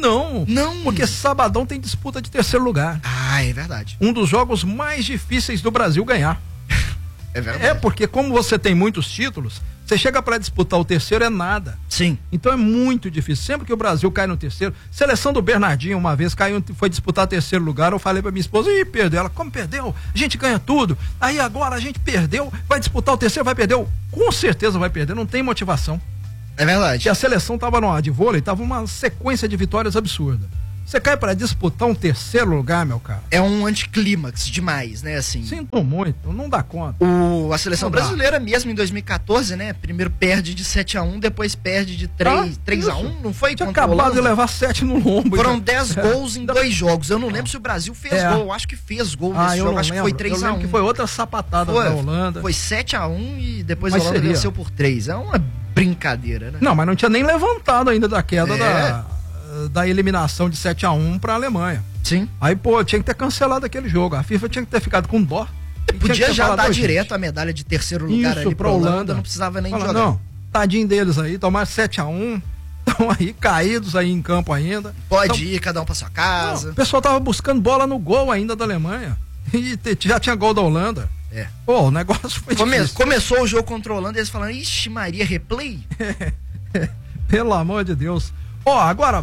Porque sabadão tem disputa de terceiro lugar. É verdade. Um dos jogos mais difíceis do Brasil ganhar. É verdade. Porque como você tem muitos títulos, você chega para disputar o terceiro, é nada. Sim. Então é muito difícil. Sempre que o Brasil cai no terceiro, seleção do Bernardinho uma vez foi disputar terceiro lugar, eu falei pra minha esposa, perdeu. Ela, como perdeu? A gente ganha tudo. Aí agora a gente perdeu, vai disputar o terceiro, vai perder. Com certeza vai perder, não tem motivação. É verdade. E a seleção tava de vôlei, tava uma sequência de vitórias absurda. Você cai para disputar um terceiro lugar, meu cara. É um anticlímax demais, né, assim. Sinto muito, não dá conta. A seleção brasileira mesmo em 2014, né, primeiro perde de 7-1, depois perde de 3-1, não foi? Tinha acabado de levar 7 no lombo. Foram 10 gols em 2 jogos. Eu não lembro se o Brasil fez gol, eu acho que fez gol nesse jogo, acho que foi 3-1. Que foi outra sapatada da Holanda. Foi 7-1 e depois a Holanda venceu por 3. É uma brincadeira, né? Não, mas não tinha nem levantado ainda da queda da eliminação de 7-1 pra Alemanha. Sim. Aí, tinha que ter cancelado aquele jogo. A FIFA tinha que ter ficado com dó. Podia já dar direto a medalha de terceiro lugar ali pra Holanda, não precisava nem jogar. Tadinho deles aí, tomaram 7-1, estão aí caídos aí em campo ainda. Pode ir, cada um pra sua casa. Não, o pessoal tava buscando bola no gol ainda da Alemanha. E já tinha gol da Holanda. Pô, o negócio foi difícil. Começou o jogo contra a Holanda e eles falaram, ixi Maria, replay? Pelo amor de Deus. Agora,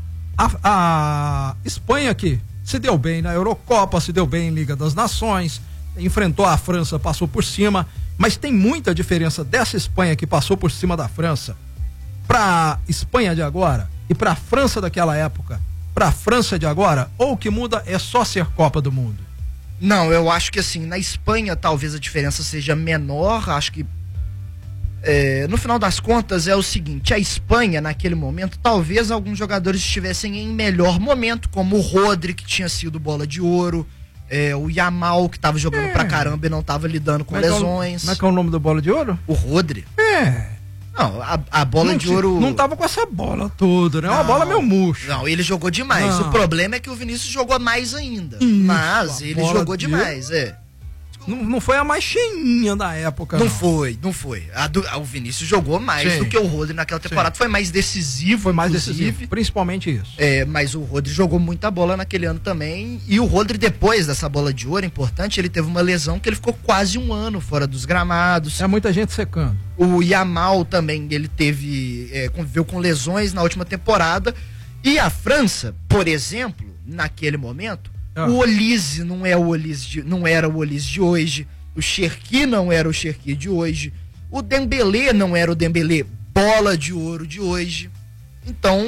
a Espanha aqui se deu bem na Eurocopa, se deu bem em Liga das Nações, enfrentou a França, passou por cima, mas tem muita diferença dessa Espanha que passou por cima da França pra Espanha de agora e pra França daquela época, pra França de agora, ou o que muda é só ser Copa do Mundo? Não, eu acho que assim, na Espanha talvez a diferença seja menor, acho que no final das contas é o seguinte, a Espanha naquele momento, talvez alguns jogadores estivessem em melhor momento, como o Rodri, que tinha sido bola de ouro, o Yamal, que tava jogando pra caramba e não tava lidando com lesões. Como é que é o nome do bola de ouro? O Rodri. Não, a bola de ouro... Não tava com essa bola toda, né? Uma bola meio murcha. Não, ele jogou demais. Não. O problema é que o Vinícius jogou mais ainda. Mas ele jogou demais, Não foi a mais cheinha da época. Não foi. O Vinícius jogou mais do que o Rodri naquela temporada. Foi mais decisivo. Foi mais decisivo, principalmente isso. Mas o Rodri jogou muita bola naquele ano também. E o Rodri, depois dessa bola de ouro importante, ele teve uma lesão que ele ficou quase um ano fora dos gramados. Muita gente secando. O Yamal também, ele conviveu com lesões na última temporada. E a França, por exemplo, naquele momento, o Olise não era o Olise de hoje. O Cherki não era o Cherki de hoje. O Dembélé não era o Dembélé bola de ouro de hoje. Então,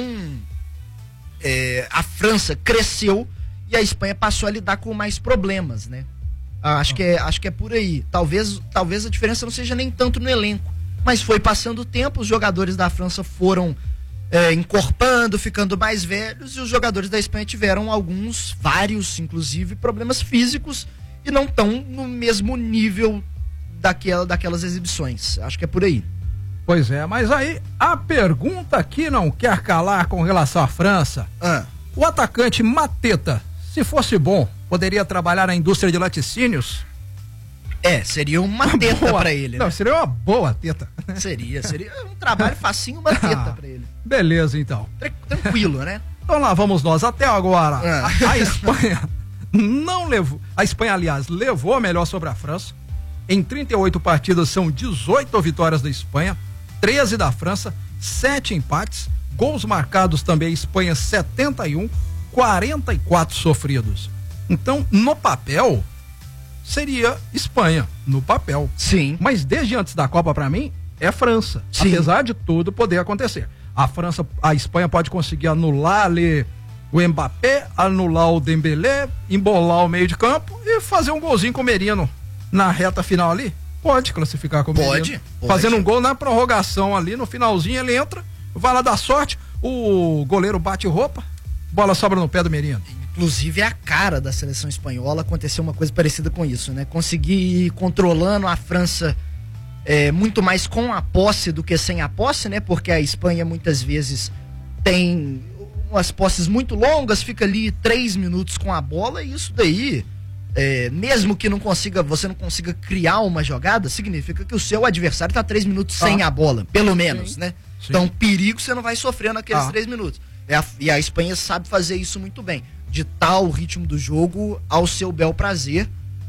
a França cresceu e a Espanha passou a lidar com mais problemas, né? Acho que é por aí. Talvez a diferença não seja nem tanto no elenco, mas foi passando o tempo, os jogadores da França foram encorpando, ficando mais velhos, e os jogadores da Espanha tiveram vários, inclusive, problemas físicos e não estão no mesmo nível daquelas exibições. Acho que é por aí. Pois é, mas aí a pergunta que não quer calar com relação à França. O atacante Mateta, se fosse bom, poderia trabalhar na indústria de laticínios? Seria uma teta pra ele, né? Não, seria uma boa teta. Seria um trabalho facinho, uma teta pra ele. Beleza, então. Tranquilo, né? Então lá vamos nós. Até agora, a Espanha não levou. A Espanha, aliás, levou a melhor sobre a França. Em 38 partidas são 18 vitórias da Espanha, 13 da França, 7 empates, gols marcados também, a Espanha 71, 44 sofridos. Então, no papel, seria Espanha, no papel. Sim. Mas desde antes da Copa, pra mim, é França. Sim. Apesar de tudo poder acontecer. A Espanha pode conseguir anular ali o Mbappé, anular o Dembélé, embolar o meio de campo e fazer um golzinho com o Merino na reta final ali. Pode classificar com o Merino. Pode. Fazendo um gol na prorrogação ali, no finalzinho ele entra, vai lá dar sorte, o goleiro bate roupa, bola sobra no pé do Merino. Inclusive é a cara da seleção espanhola, aconteceu uma coisa parecida com isso, né? Conseguir ir controlando a França muito mais com a posse do que sem a posse, né? Porque a Espanha muitas vezes tem umas posses muito longas, fica ali 3 minutos com a bola, e isso daí, mesmo que você não consiga criar uma jogada, significa que o seu adversário tá 3 minutos sem a bola, pelo menos, né? Sim. Então perigo você não vai sofrer naqueles 3 minutos. E a Espanha sabe fazer isso muito bem, ditar o ritmo do jogo ao seu bel prazer.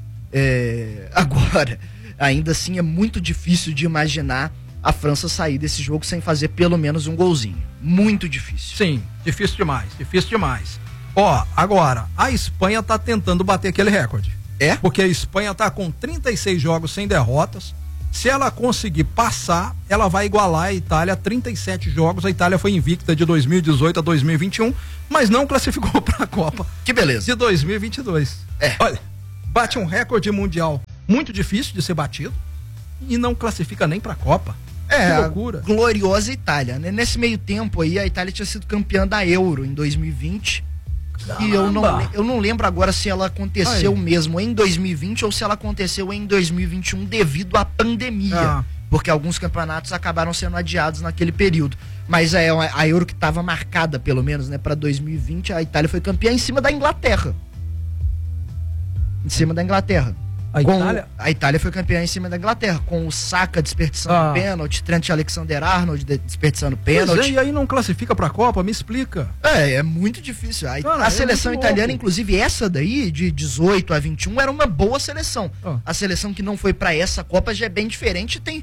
Agora, ainda assim é muito difícil de imaginar a França sair desse jogo sem fazer pelo menos um golzinho. Muito difícil. Sim, difícil demais. Agora, a Espanha tá tentando bater aquele recorde. Porque a Espanha tá com 36 jogos sem derrotas. Se ela conseguir passar, ela vai igualar a Itália, 37 jogos. A Itália foi invicta de 2018 a 2021, mas não classificou para a Copa. Que beleza. De 2022. Olha, bate um recorde mundial muito difícil de ser batido e não classifica nem para a Copa. Que loucura. Gloriosa Itália, né? Nesse meio tempo aí, a Itália tinha sido campeã da Euro em 2020. E eu não lembro agora se ela aconteceu mesmo em 2020 ou se ela aconteceu em 2021 devido à pandemia. Porque alguns campeonatos acabaram sendo adiados naquele período. Mas a Euro que estava marcada, pelo menos, né, para 2020, a Itália foi campeã em cima da Inglaterra. A Itália foi campeã em cima da Inglaterra, com o Saka desperdiçando pênalti, Trent Alexander-Arnold desperdiçando pênalti. E aí não classifica pra Copa? Me explica. É muito difícil. A seleção italiana, inclusive essa daí, de 18 a 21, era uma boa seleção. A seleção que não foi pra essa Copa já é bem diferente e tem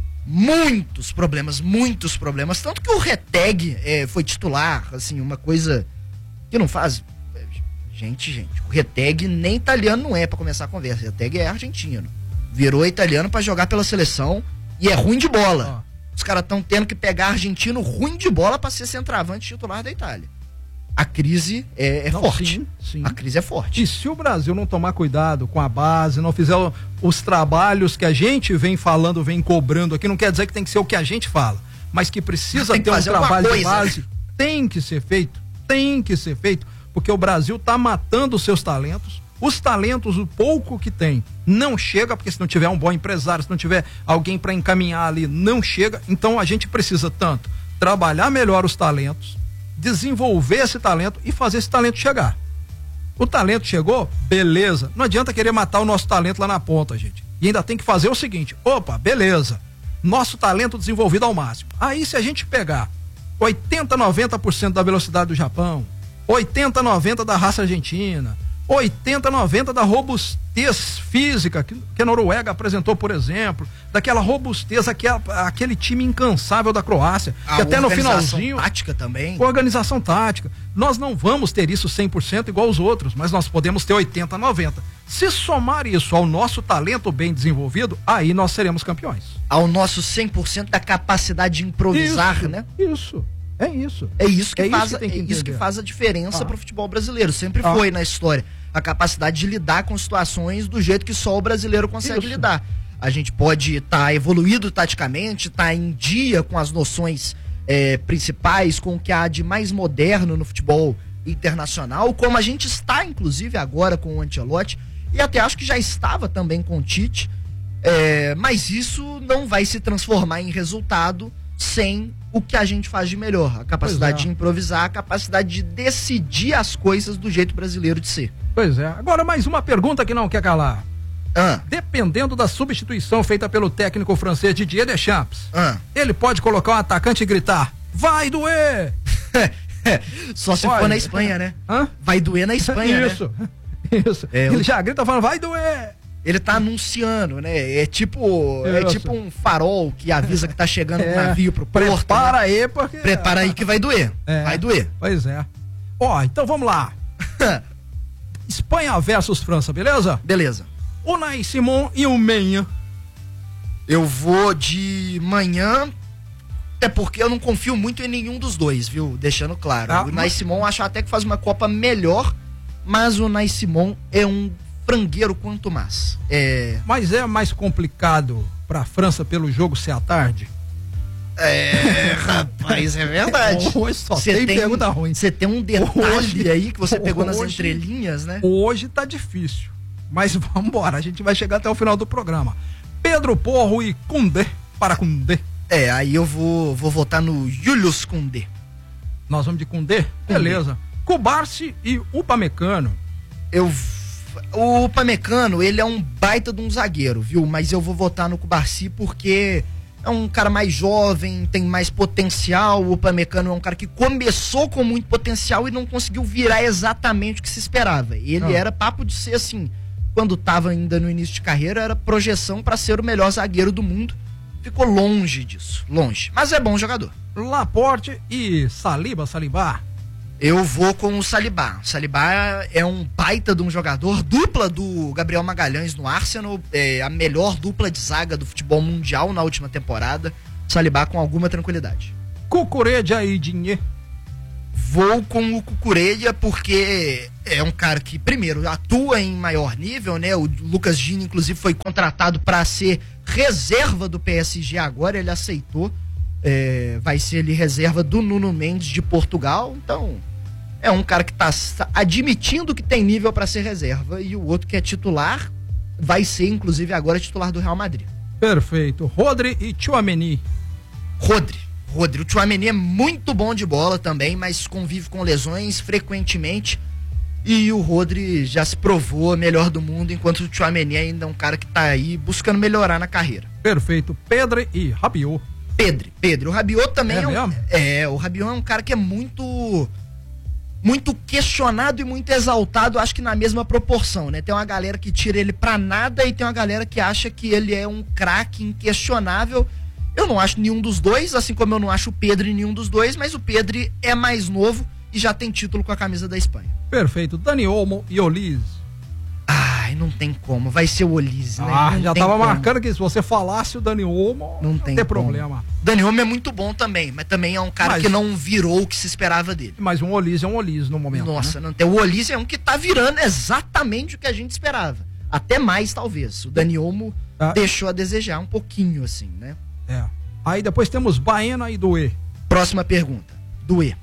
muitos problemas. Tanto que o Retegui foi titular, assim, uma coisa que não faz... Gente, o Retegui nem italiano não é pra começar a conversa. O Retegui é argentino. Virou italiano pra jogar pela seleção e é ruim de bola. Os caras estão tendo que pegar argentino ruim de bola pra ser centroavante titular da Itália. A crise é forte. Sim. A crise é forte. E se o Brasil não tomar cuidado com a base, não fizer os trabalhos que a gente vem falando, vem cobrando aqui, não quer dizer que tem que ser o que a gente fala, mas que precisa ter um trabalho de base, tem que ser feito, porque o Brasil tá matando os seus talentos. Os talentos, o pouco que tem, não chega, porque se não tiver um bom empresário, se não tiver alguém para encaminhar ali, não chega. Então a gente precisa tanto trabalhar melhor os talentos, desenvolver esse talento e fazer esse talento chegar. O talento chegou, beleza. Não adianta querer matar o nosso talento lá na ponta, gente. E ainda tem que fazer o seguinte: beleza, nosso talento desenvolvido ao máximo. Aí se a gente pegar 80, 90% da velocidade do Japão, 80, 90 da raça argentina, 80, 90 da robustez física que a Noruega apresentou, por exemplo, daquela robustez, aquele time incansável da Croácia, que até no finalzinho... tática também. Organização tática. Nós não vamos ter isso 100% igual os outros, mas nós podemos ter 80, 90. Se somar isso ao nosso talento bem desenvolvido, aí nós seremos campeões. Ao nosso 100% da capacidade de improvisar, né? Isso. É isso que faz a diferença pro futebol brasileiro. Sempre foi na história. A capacidade de lidar com situações do jeito que só o brasileiro consegue lidar. A gente pode estar evoluído taticamente, estar em dia com as noções principais, com o que há de mais moderno no futebol internacional, como a gente está, inclusive, agora com o Ancelotti, e até acho que já estava também com o Tite, mas isso não vai se transformar em resultado sem o que a gente faz de melhor, a capacidade de improvisar, a capacidade de decidir as coisas do jeito brasileiro de ser. Pois é. Agora mais uma pergunta que não quer calar. Dependendo da substituição feita pelo técnico francês Didier Deschamps, ele pode colocar um atacante e gritar: vai doer! Só se for na Espanha, né? Vai doer na Espanha, isso, né? Isso. Ele já grita falando: vai doer! Ele tá anunciando, né? É tipo um farol que avisa que tá chegando um navio pro porto. Prepara aí, porque... Prepara aí que vai doer. Vai doer. Pois é. Então vamos lá. Espanha versus França, beleza? Beleza. Unai Simon e o Menha. Eu vou de manhã, até porque eu não confio muito em nenhum dos dois, viu? Deixando claro. O Unai Simon acho até que faz uma Copa melhor, mas o Unai Simon é um frangueiro quanto mais. Mas é mais complicado pra França pelo jogo ser à tarde? Rapaz, é verdade. Hoje só tem pergunta ruim. Você tem um detalhe aí que você pegou nas entrelinhas, né? Hoje tá difícil, mas vamos embora, a gente vai chegar até o final do programa. Pedro Porro e Koundé para Koundé. Aí eu vou votar no Julius Koundé. Nós vamos de Koundé? Beleza. Kubarsi e Upamecano. O Upamecano, ele é um baita de um zagueiro, viu? Mas eu vou votar no Kubarsi porque é um cara mais jovem, tem mais potencial. O Upamecano é um cara que começou com muito potencial e não conseguiu virar exatamente o que se esperava. Ele era papo de ser assim, quando estava ainda no início de carreira, era projeção para ser o melhor zagueiro do mundo. Ficou longe disso, longe. Mas é bom jogador. Laporte e Saliba. Eu vou com o Saliba. O Saliba é um baita de um jogador, dupla do Gabriel Magalhães no Arsenal, a melhor dupla de zaga do futebol mundial na última temporada. Saliba com alguma tranquilidade. Cucurella e Digne. Vou com o Cucurella porque é um cara que, primeiro, atua em maior nível, né? O Lucas Digne, inclusive, foi contratado para ser reserva do PSG agora, ele aceitou. Vai ser ele reserva do Nuno Mendes de Portugal, então é um cara que tá admitindo que tem nível para ser reserva, e o outro que é titular vai ser, inclusive, agora titular do Real Madrid. Perfeito. Rodri e Tchouaméni. Rodri. O Tchouaméni é muito bom de bola também, mas convive com lesões frequentemente. E o Rodri já se provou melhor do mundo, enquanto o Tchouaméni ainda é um cara que tá aí buscando melhorar na carreira. Perfeito. Pedri e Rabiot. Pedri. O Rabiot também o Rabiot é um cara que é muito questionado e muito exaltado, acho que na mesma proporção, né? Tem uma galera que tira ele pra nada e tem uma galera que acha que ele é um craque inquestionável. Eu não acho nenhum dos dois, assim como eu não acho o Pedri nenhum dos dois, mas o Pedri é mais novo e já tem título com a camisa da Espanha. Perfeito. Dani Olmo e Olise. Ai, não tem como. Vai ser o Olise, né? Já tava marcando que se você falasse o Dani Olmo, não tem problema. Dani Olmo é muito bom também, mas também é um cara que não virou o que se esperava dele. Mas um Olise é um Olise no momento. Nossa, né? não tem. O Olise é um que tá virando exatamente o que a gente esperava. Até mais, talvez. O Dani Olmo deixou a desejar um pouquinho, assim, né? É. Aí depois temos Baena e Doué. Próxima pergunta. Doué.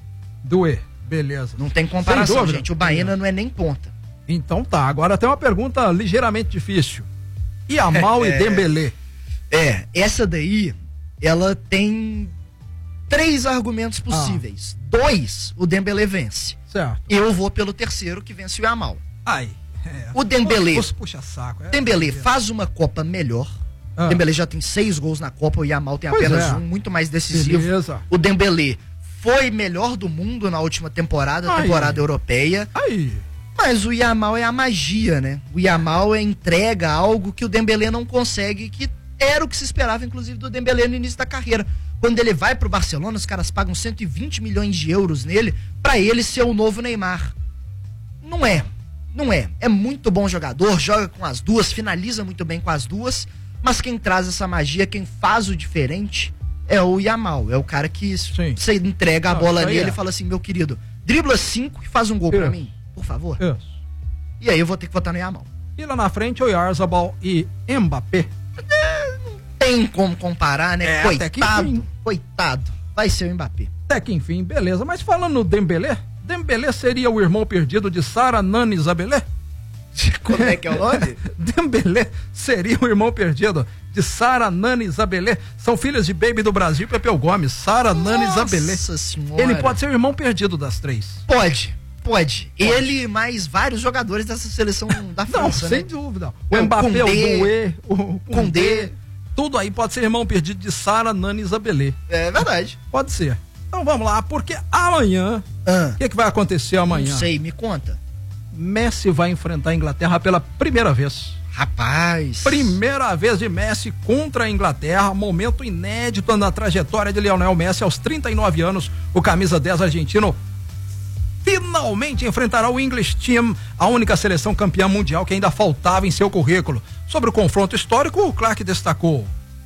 Beleza. Não tem comparação, gente. O Baena não é nem ponta. Então tá. Agora tem uma pergunta ligeiramente difícil. Yamal e Dembélé. Essa daí, ela tem 3 argumentos possíveis. 2, o Dembélé vence. Certo. Eu vou pelo terceiro, que vence o Yamal. O Dembélé. Puxa saco. Dembélé faz uma Copa melhor. Dembélé já tem 6 gols na Copa, o Yamal tem apenas um, muito mais decisivo. Beleza. O Dembélé foi melhor do mundo na última temporada europeia. Mas o Yamal é a magia, né? O Yamal entrega algo que o Dembélé não consegue, que era o que se esperava, inclusive, do Dembélé no início da carreira. Quando ele vai pro Barcelona, os caras pagam 120 milhões de euros nele pra ele ser o novo Neymar. Não é. É muito bom jogador, joga com as duas, finaliza muito bem com as duas, mas quem traz essa magia, quem faz o diferente é o Yamal. É o cara que você entrega a bola nele e fala assim, meu querido, dribla 5 e faz um gol pra mim, por favor. E aí eu vou ter que votar no Yamal. E lá na frente o Oyarzabal e Mbappé. Não tem como comparar, né? Coitado. Vai ser o Mbappé. Até que enfim, beleza. Mas falando no Dembélé seria o irmão perdido de Sara Nani Zabelé? Como é que é o nome? Dembélé seria o irmão perdido de Sara Nani Zabelé. São filhos de Baby do Brasil e Pepeu Gomes. Sara Nani Zabelé. Nossa senhora. Ele pode ser o irmão perdido das 3. Pode. Ele mais vários jogadores dessa seleção da França, sem dúvida. O Mbappé, o Doué, o Koundé, tudo aí pode ser irmão perdido de Sara Nani Zabelé. É verdade. Pode ser. Então vamos lá, porque amanhã, o que vai acontecer amanhã? Não sei, me conta. Messi vai enfrentar a Inglaterra pela primeira vez. Rapaz. Primeira vez de Messi contra a Inglaterra, momento inédito na trajetória de Lionel Messi. Aos 39 anos, o camisa 10 argentino finalmente enfrentará o English Team, a única seleção campeã mundial que ainda faltava em seu currículo. Sobre o confronto histórico, o Clark destacou: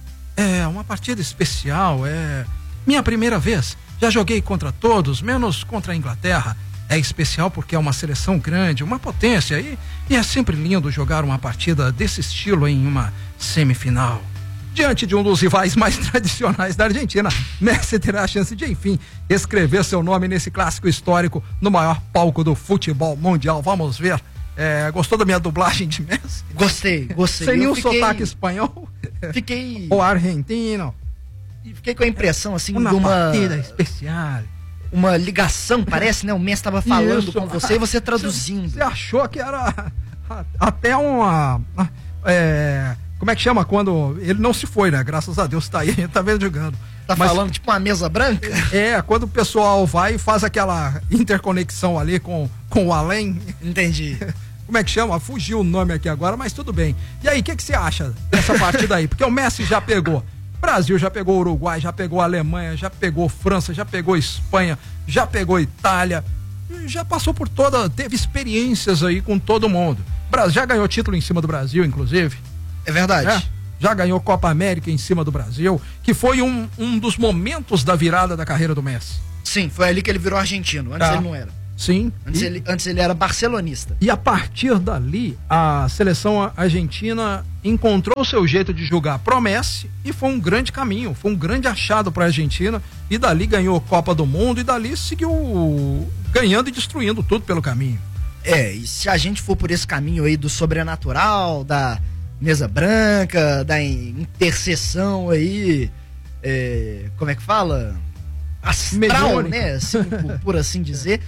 é uma partida especial, é minha primeira vez. Já joguei contra todos, menos contra a Inglaterra. É especial porque é uma seleção grande, uma potência, e é sempre lindo jogar uma partida desse estilo em uma semifinal. Diante de um dos rivais mais tradicionais da Argentina, Messi terá a chance de, enfim, escrever seu nome nesse clássico histórico no maior palco do futebol mundial. Vamos ver. Gostou da minha dublagem de Messi? Gostei. Sem nenhum sotaque espanhol? Fiquei... Ou argentino? E fiquei com a impressão, assim, de uma partida especial. Uma ligação, parece, né? O Messi estava falando com você e você traduzindo. Você achou que era até uma... como é que chama quando... Ele não se foi, né? Graças a Deus tá aí, tá vendo jogando. Tá falando tipo uma mesa branca? Quando o pessoal vai e faz aquela interconexão ali com o além. Entendi. Como é que chama? Fugiu o nome aqui agora, mas tudo bem. E aí, o que você acha dessa partida aí? Porque o Messi já pegou Brasil, já pegou Uruguai, já pegou Alemanha, já pegou França, já pegou Espanha, já pegou Itália, já passou por teve experiências aí com todo mundo. Brasil já ganhou título em cima do Brasil, inclusive. É verdade. Já ganhou Copa América em cima do Brasil, que foi um dos momentos da virada da carreira do Messi. Sim, foi ali que ele virou argentino, antes ele não era. Sim. Antes ele era barcelonista. E a partir dali, a seleção argentina encontrou o seu jeito de jogar pro Messi e foi um grande caminho, foi um grande achado para a Argentina, e dali ganhou Copa do Mundo e dali seguiu ganhando e destruindo tudo pelo caminho. E se a gente for por esse caminho aí do sobrenatural, da mesa branca, da intercessão aí, como é que fala? Astral, né? Assim, por assim dizer.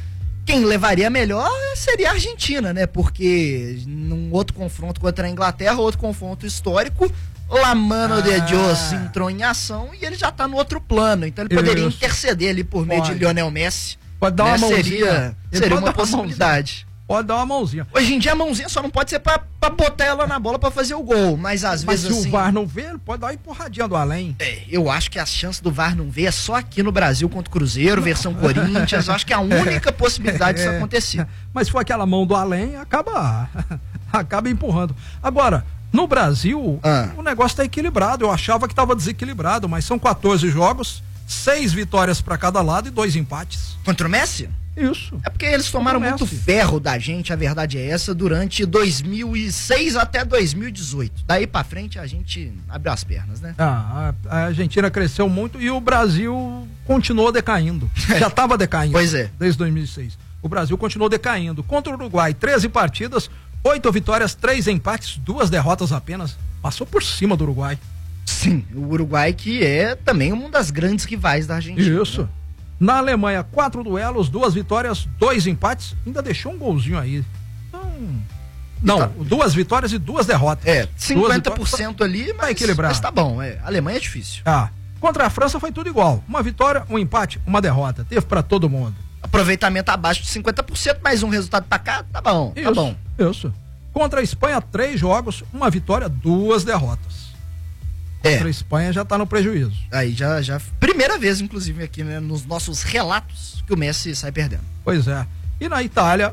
Quem levaria melhor seria a Argentina, né? Porque num outro confronto contra a Inglaterra, outro confronto histórico, La Mano de Dios entrou em ação e ele já tá no outro plano. Então ele poderia interceder ali por meio de Lionel Messi. Pode dar uma mãozinha. Seria uma possibilidade. Pode dar uma mãozinha. Hoje em dia a mãozinha só não pode ser pra botar ela na bola pra fazer o gol, mas às vezes se o VAR não vê, ele pode dar uma empurradinha do além. Eu acho que a chance do VAR não ver é só aqui no Brasil contra o Cruzeiro, versão Corinthians. Eu acho que é a única possibilidade disso acontecer. Mas se for aquela mão do além, acaba empurrando. Agora, no Brasil, o negócio tá equilibrado. Eu achava que tava desequilibrado, mas são 14 jogos, 6 vitórias pra cada lado e 2 empates. Contra o Messi? Isso. É porque eles tomaram muito ferro da gente, a verdade é essa, durante 2006 até 2018. Daí pra frente a gente abriu as pernas, né? A Argentina cresceu muito e o Brasil continuou decaindo. Já estava decaindo. Pois é. Desde 2006. O Brasil continuou decaindo. Contra o Uruguai, 13 partidas, 8 vitórias, 3 empates, 2 derrotas apenas. Passou por cima do Uruguai. Sim, o Uruguai que é também uma das grandes rivais da Argentina. Isso. Né? Na Alemanha, 4 duelos, 2 vitórias, 2 empates, ainda deixou um golzinho aí. Não, 2 vitórias e 2 derrotas. 50% ali, mas, equilibrado. Mas tá bom, a Alemanha é difícil. Contra a França foi tudo igual. Uma vitória, um empate, uma derrota. Teve pra todo mundo. Aproveitamento abaixo de 50%, mais um resultado pra cá, tá bom, isso, tá bom. Isso. Contra a Espanha, 3 jogos, uma vitória, 2 derrotas. Contra a Espanha já tá no prejuízo. Aí já primeira vez, inclusive, aqui, né, nos nossos relatos, que o Messi sai perdendo. Pois é. E na Itália,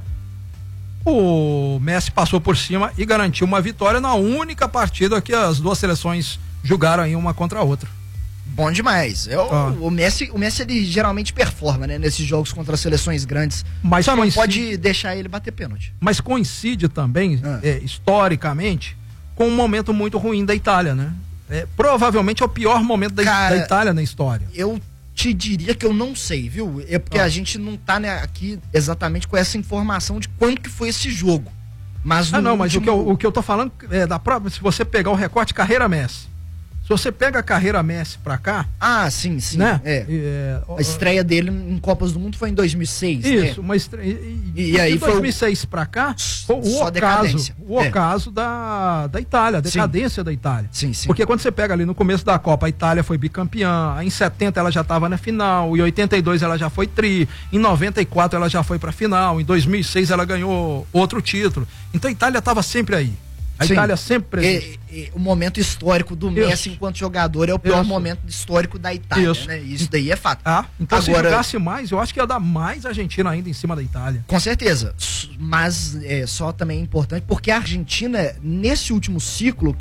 o Messi passou por cima e garantiu uma vitória na única partida que as duas seleções jogaram aí uma contra a outra. Bom demais. O Messi ele geralmente performa, né, nesses jogos contra as seleções grandes. Mas só não pode deixar ele bater pênalti. Mas coincide também, historicamente, com um momento muito ruim da Itália, né? Provavelmente é o pior momento da Itália na história. Eu te diria que eu não sei, viu? É porque a gente não tá, né, aqui exatamente com essa informação de quando que foi esse jogo. Mas mas o que eu tô falando é da própria, se você pegar o recorte carreira Messi. Se você pega a carreira Messi pra cá... sim. Né? A estreia dele em Copas do Mundo foi em 2006. Isso, né? uma estreia... E aí de 2006 pra cá, o ocaso da Itália, a decadência da Itália. Sim. Porque quando você pega ali no começo da Copa, a Itália foi bicampeã, em 70 ela já estava na final, em 82 ela já foi tri, em 94 ela já foi pra final, em 2006 ela ganhou outro título. Então a Itália estava sempre aí. A Itália sempre presente. O momento histórico do Messi enquanto jogador é o pior momento histórico da Itália, né? Isso daí é fato. Então agora, se jogasse mais, eu acho que ia dar mais Argentina ainda em cima da Itália. Com certeza, mas só também é importante, porque a Argentina, nesse último ciclo,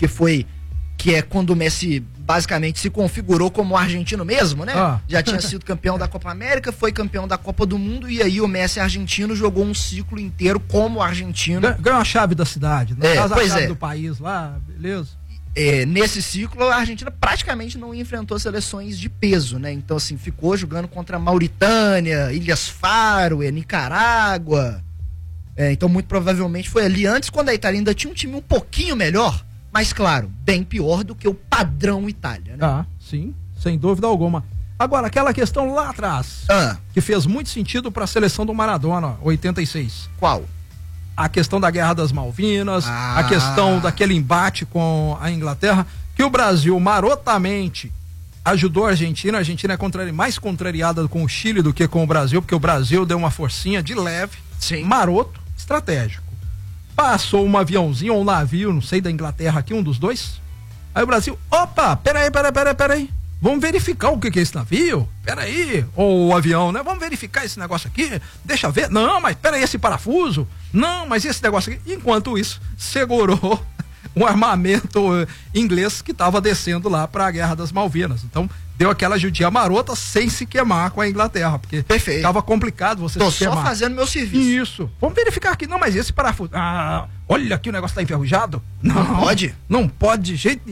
que é quando o Messi basicamente se configurou como argentino mesmo, né? Já tinha sido campeão da Copa América, foi campeão da Copa do Mundo, e aí o Messi argentino jogou um ciclo inteiro como argentino. Ganhou a chave da cidade, né? A chave do país lá, beleza? Nesse ciclo, a Argentina praticamente não enfrentou seleções de peso, né? Então, assim, ficou jogando contra Mauritânia, Ilhas Faro, Nicarágua. Então, muito provavelmente foi ali antes, quando a Itália ainda tinha um time um pouquinho melhor, mas, claro, bem pior do que o padrão Itália, né? Sim, sem dúvida alguma. Agora, aquela questão lá atrás, que fez muito sentido para a seleção do Maradona, 86. Qual? A questão da Guerra das Malvinas, a questão daquele embate com a Inglaterra, que o Brasil marotamente ajudou a Argentina é mais contrariada com o Chile do que com o Brasil, porque o Brasil deu uma forcinha de leve, maroto, estratégico. Passou um aviãozinho ou um navio, não sei, da Inglaterra aqui, um dos dois. Aí o Brasil, opa, peraí. Vamos verificar o que é esse navio? Peraí. Ou o avião, né? Vamos verificar esse negócio aqui. Deixa ver. Não, mas peraí, esse parafuso. Não, mas esse negócio aqui. Enquanto isso, segurou um armamento inglês que estava descendo lá para a Guerra das Malvinas. Então, deu aquela judia marota sem se queimar com a Inglaterra, porque estava complicado você se queimar. Tô só fazendo meu serviço. Isso. Vamos verificar aqui. Não, mas esse parafuso. Olha aqui, o negócio tá enferrujado. Não pode? Não pode de jeito nenhum.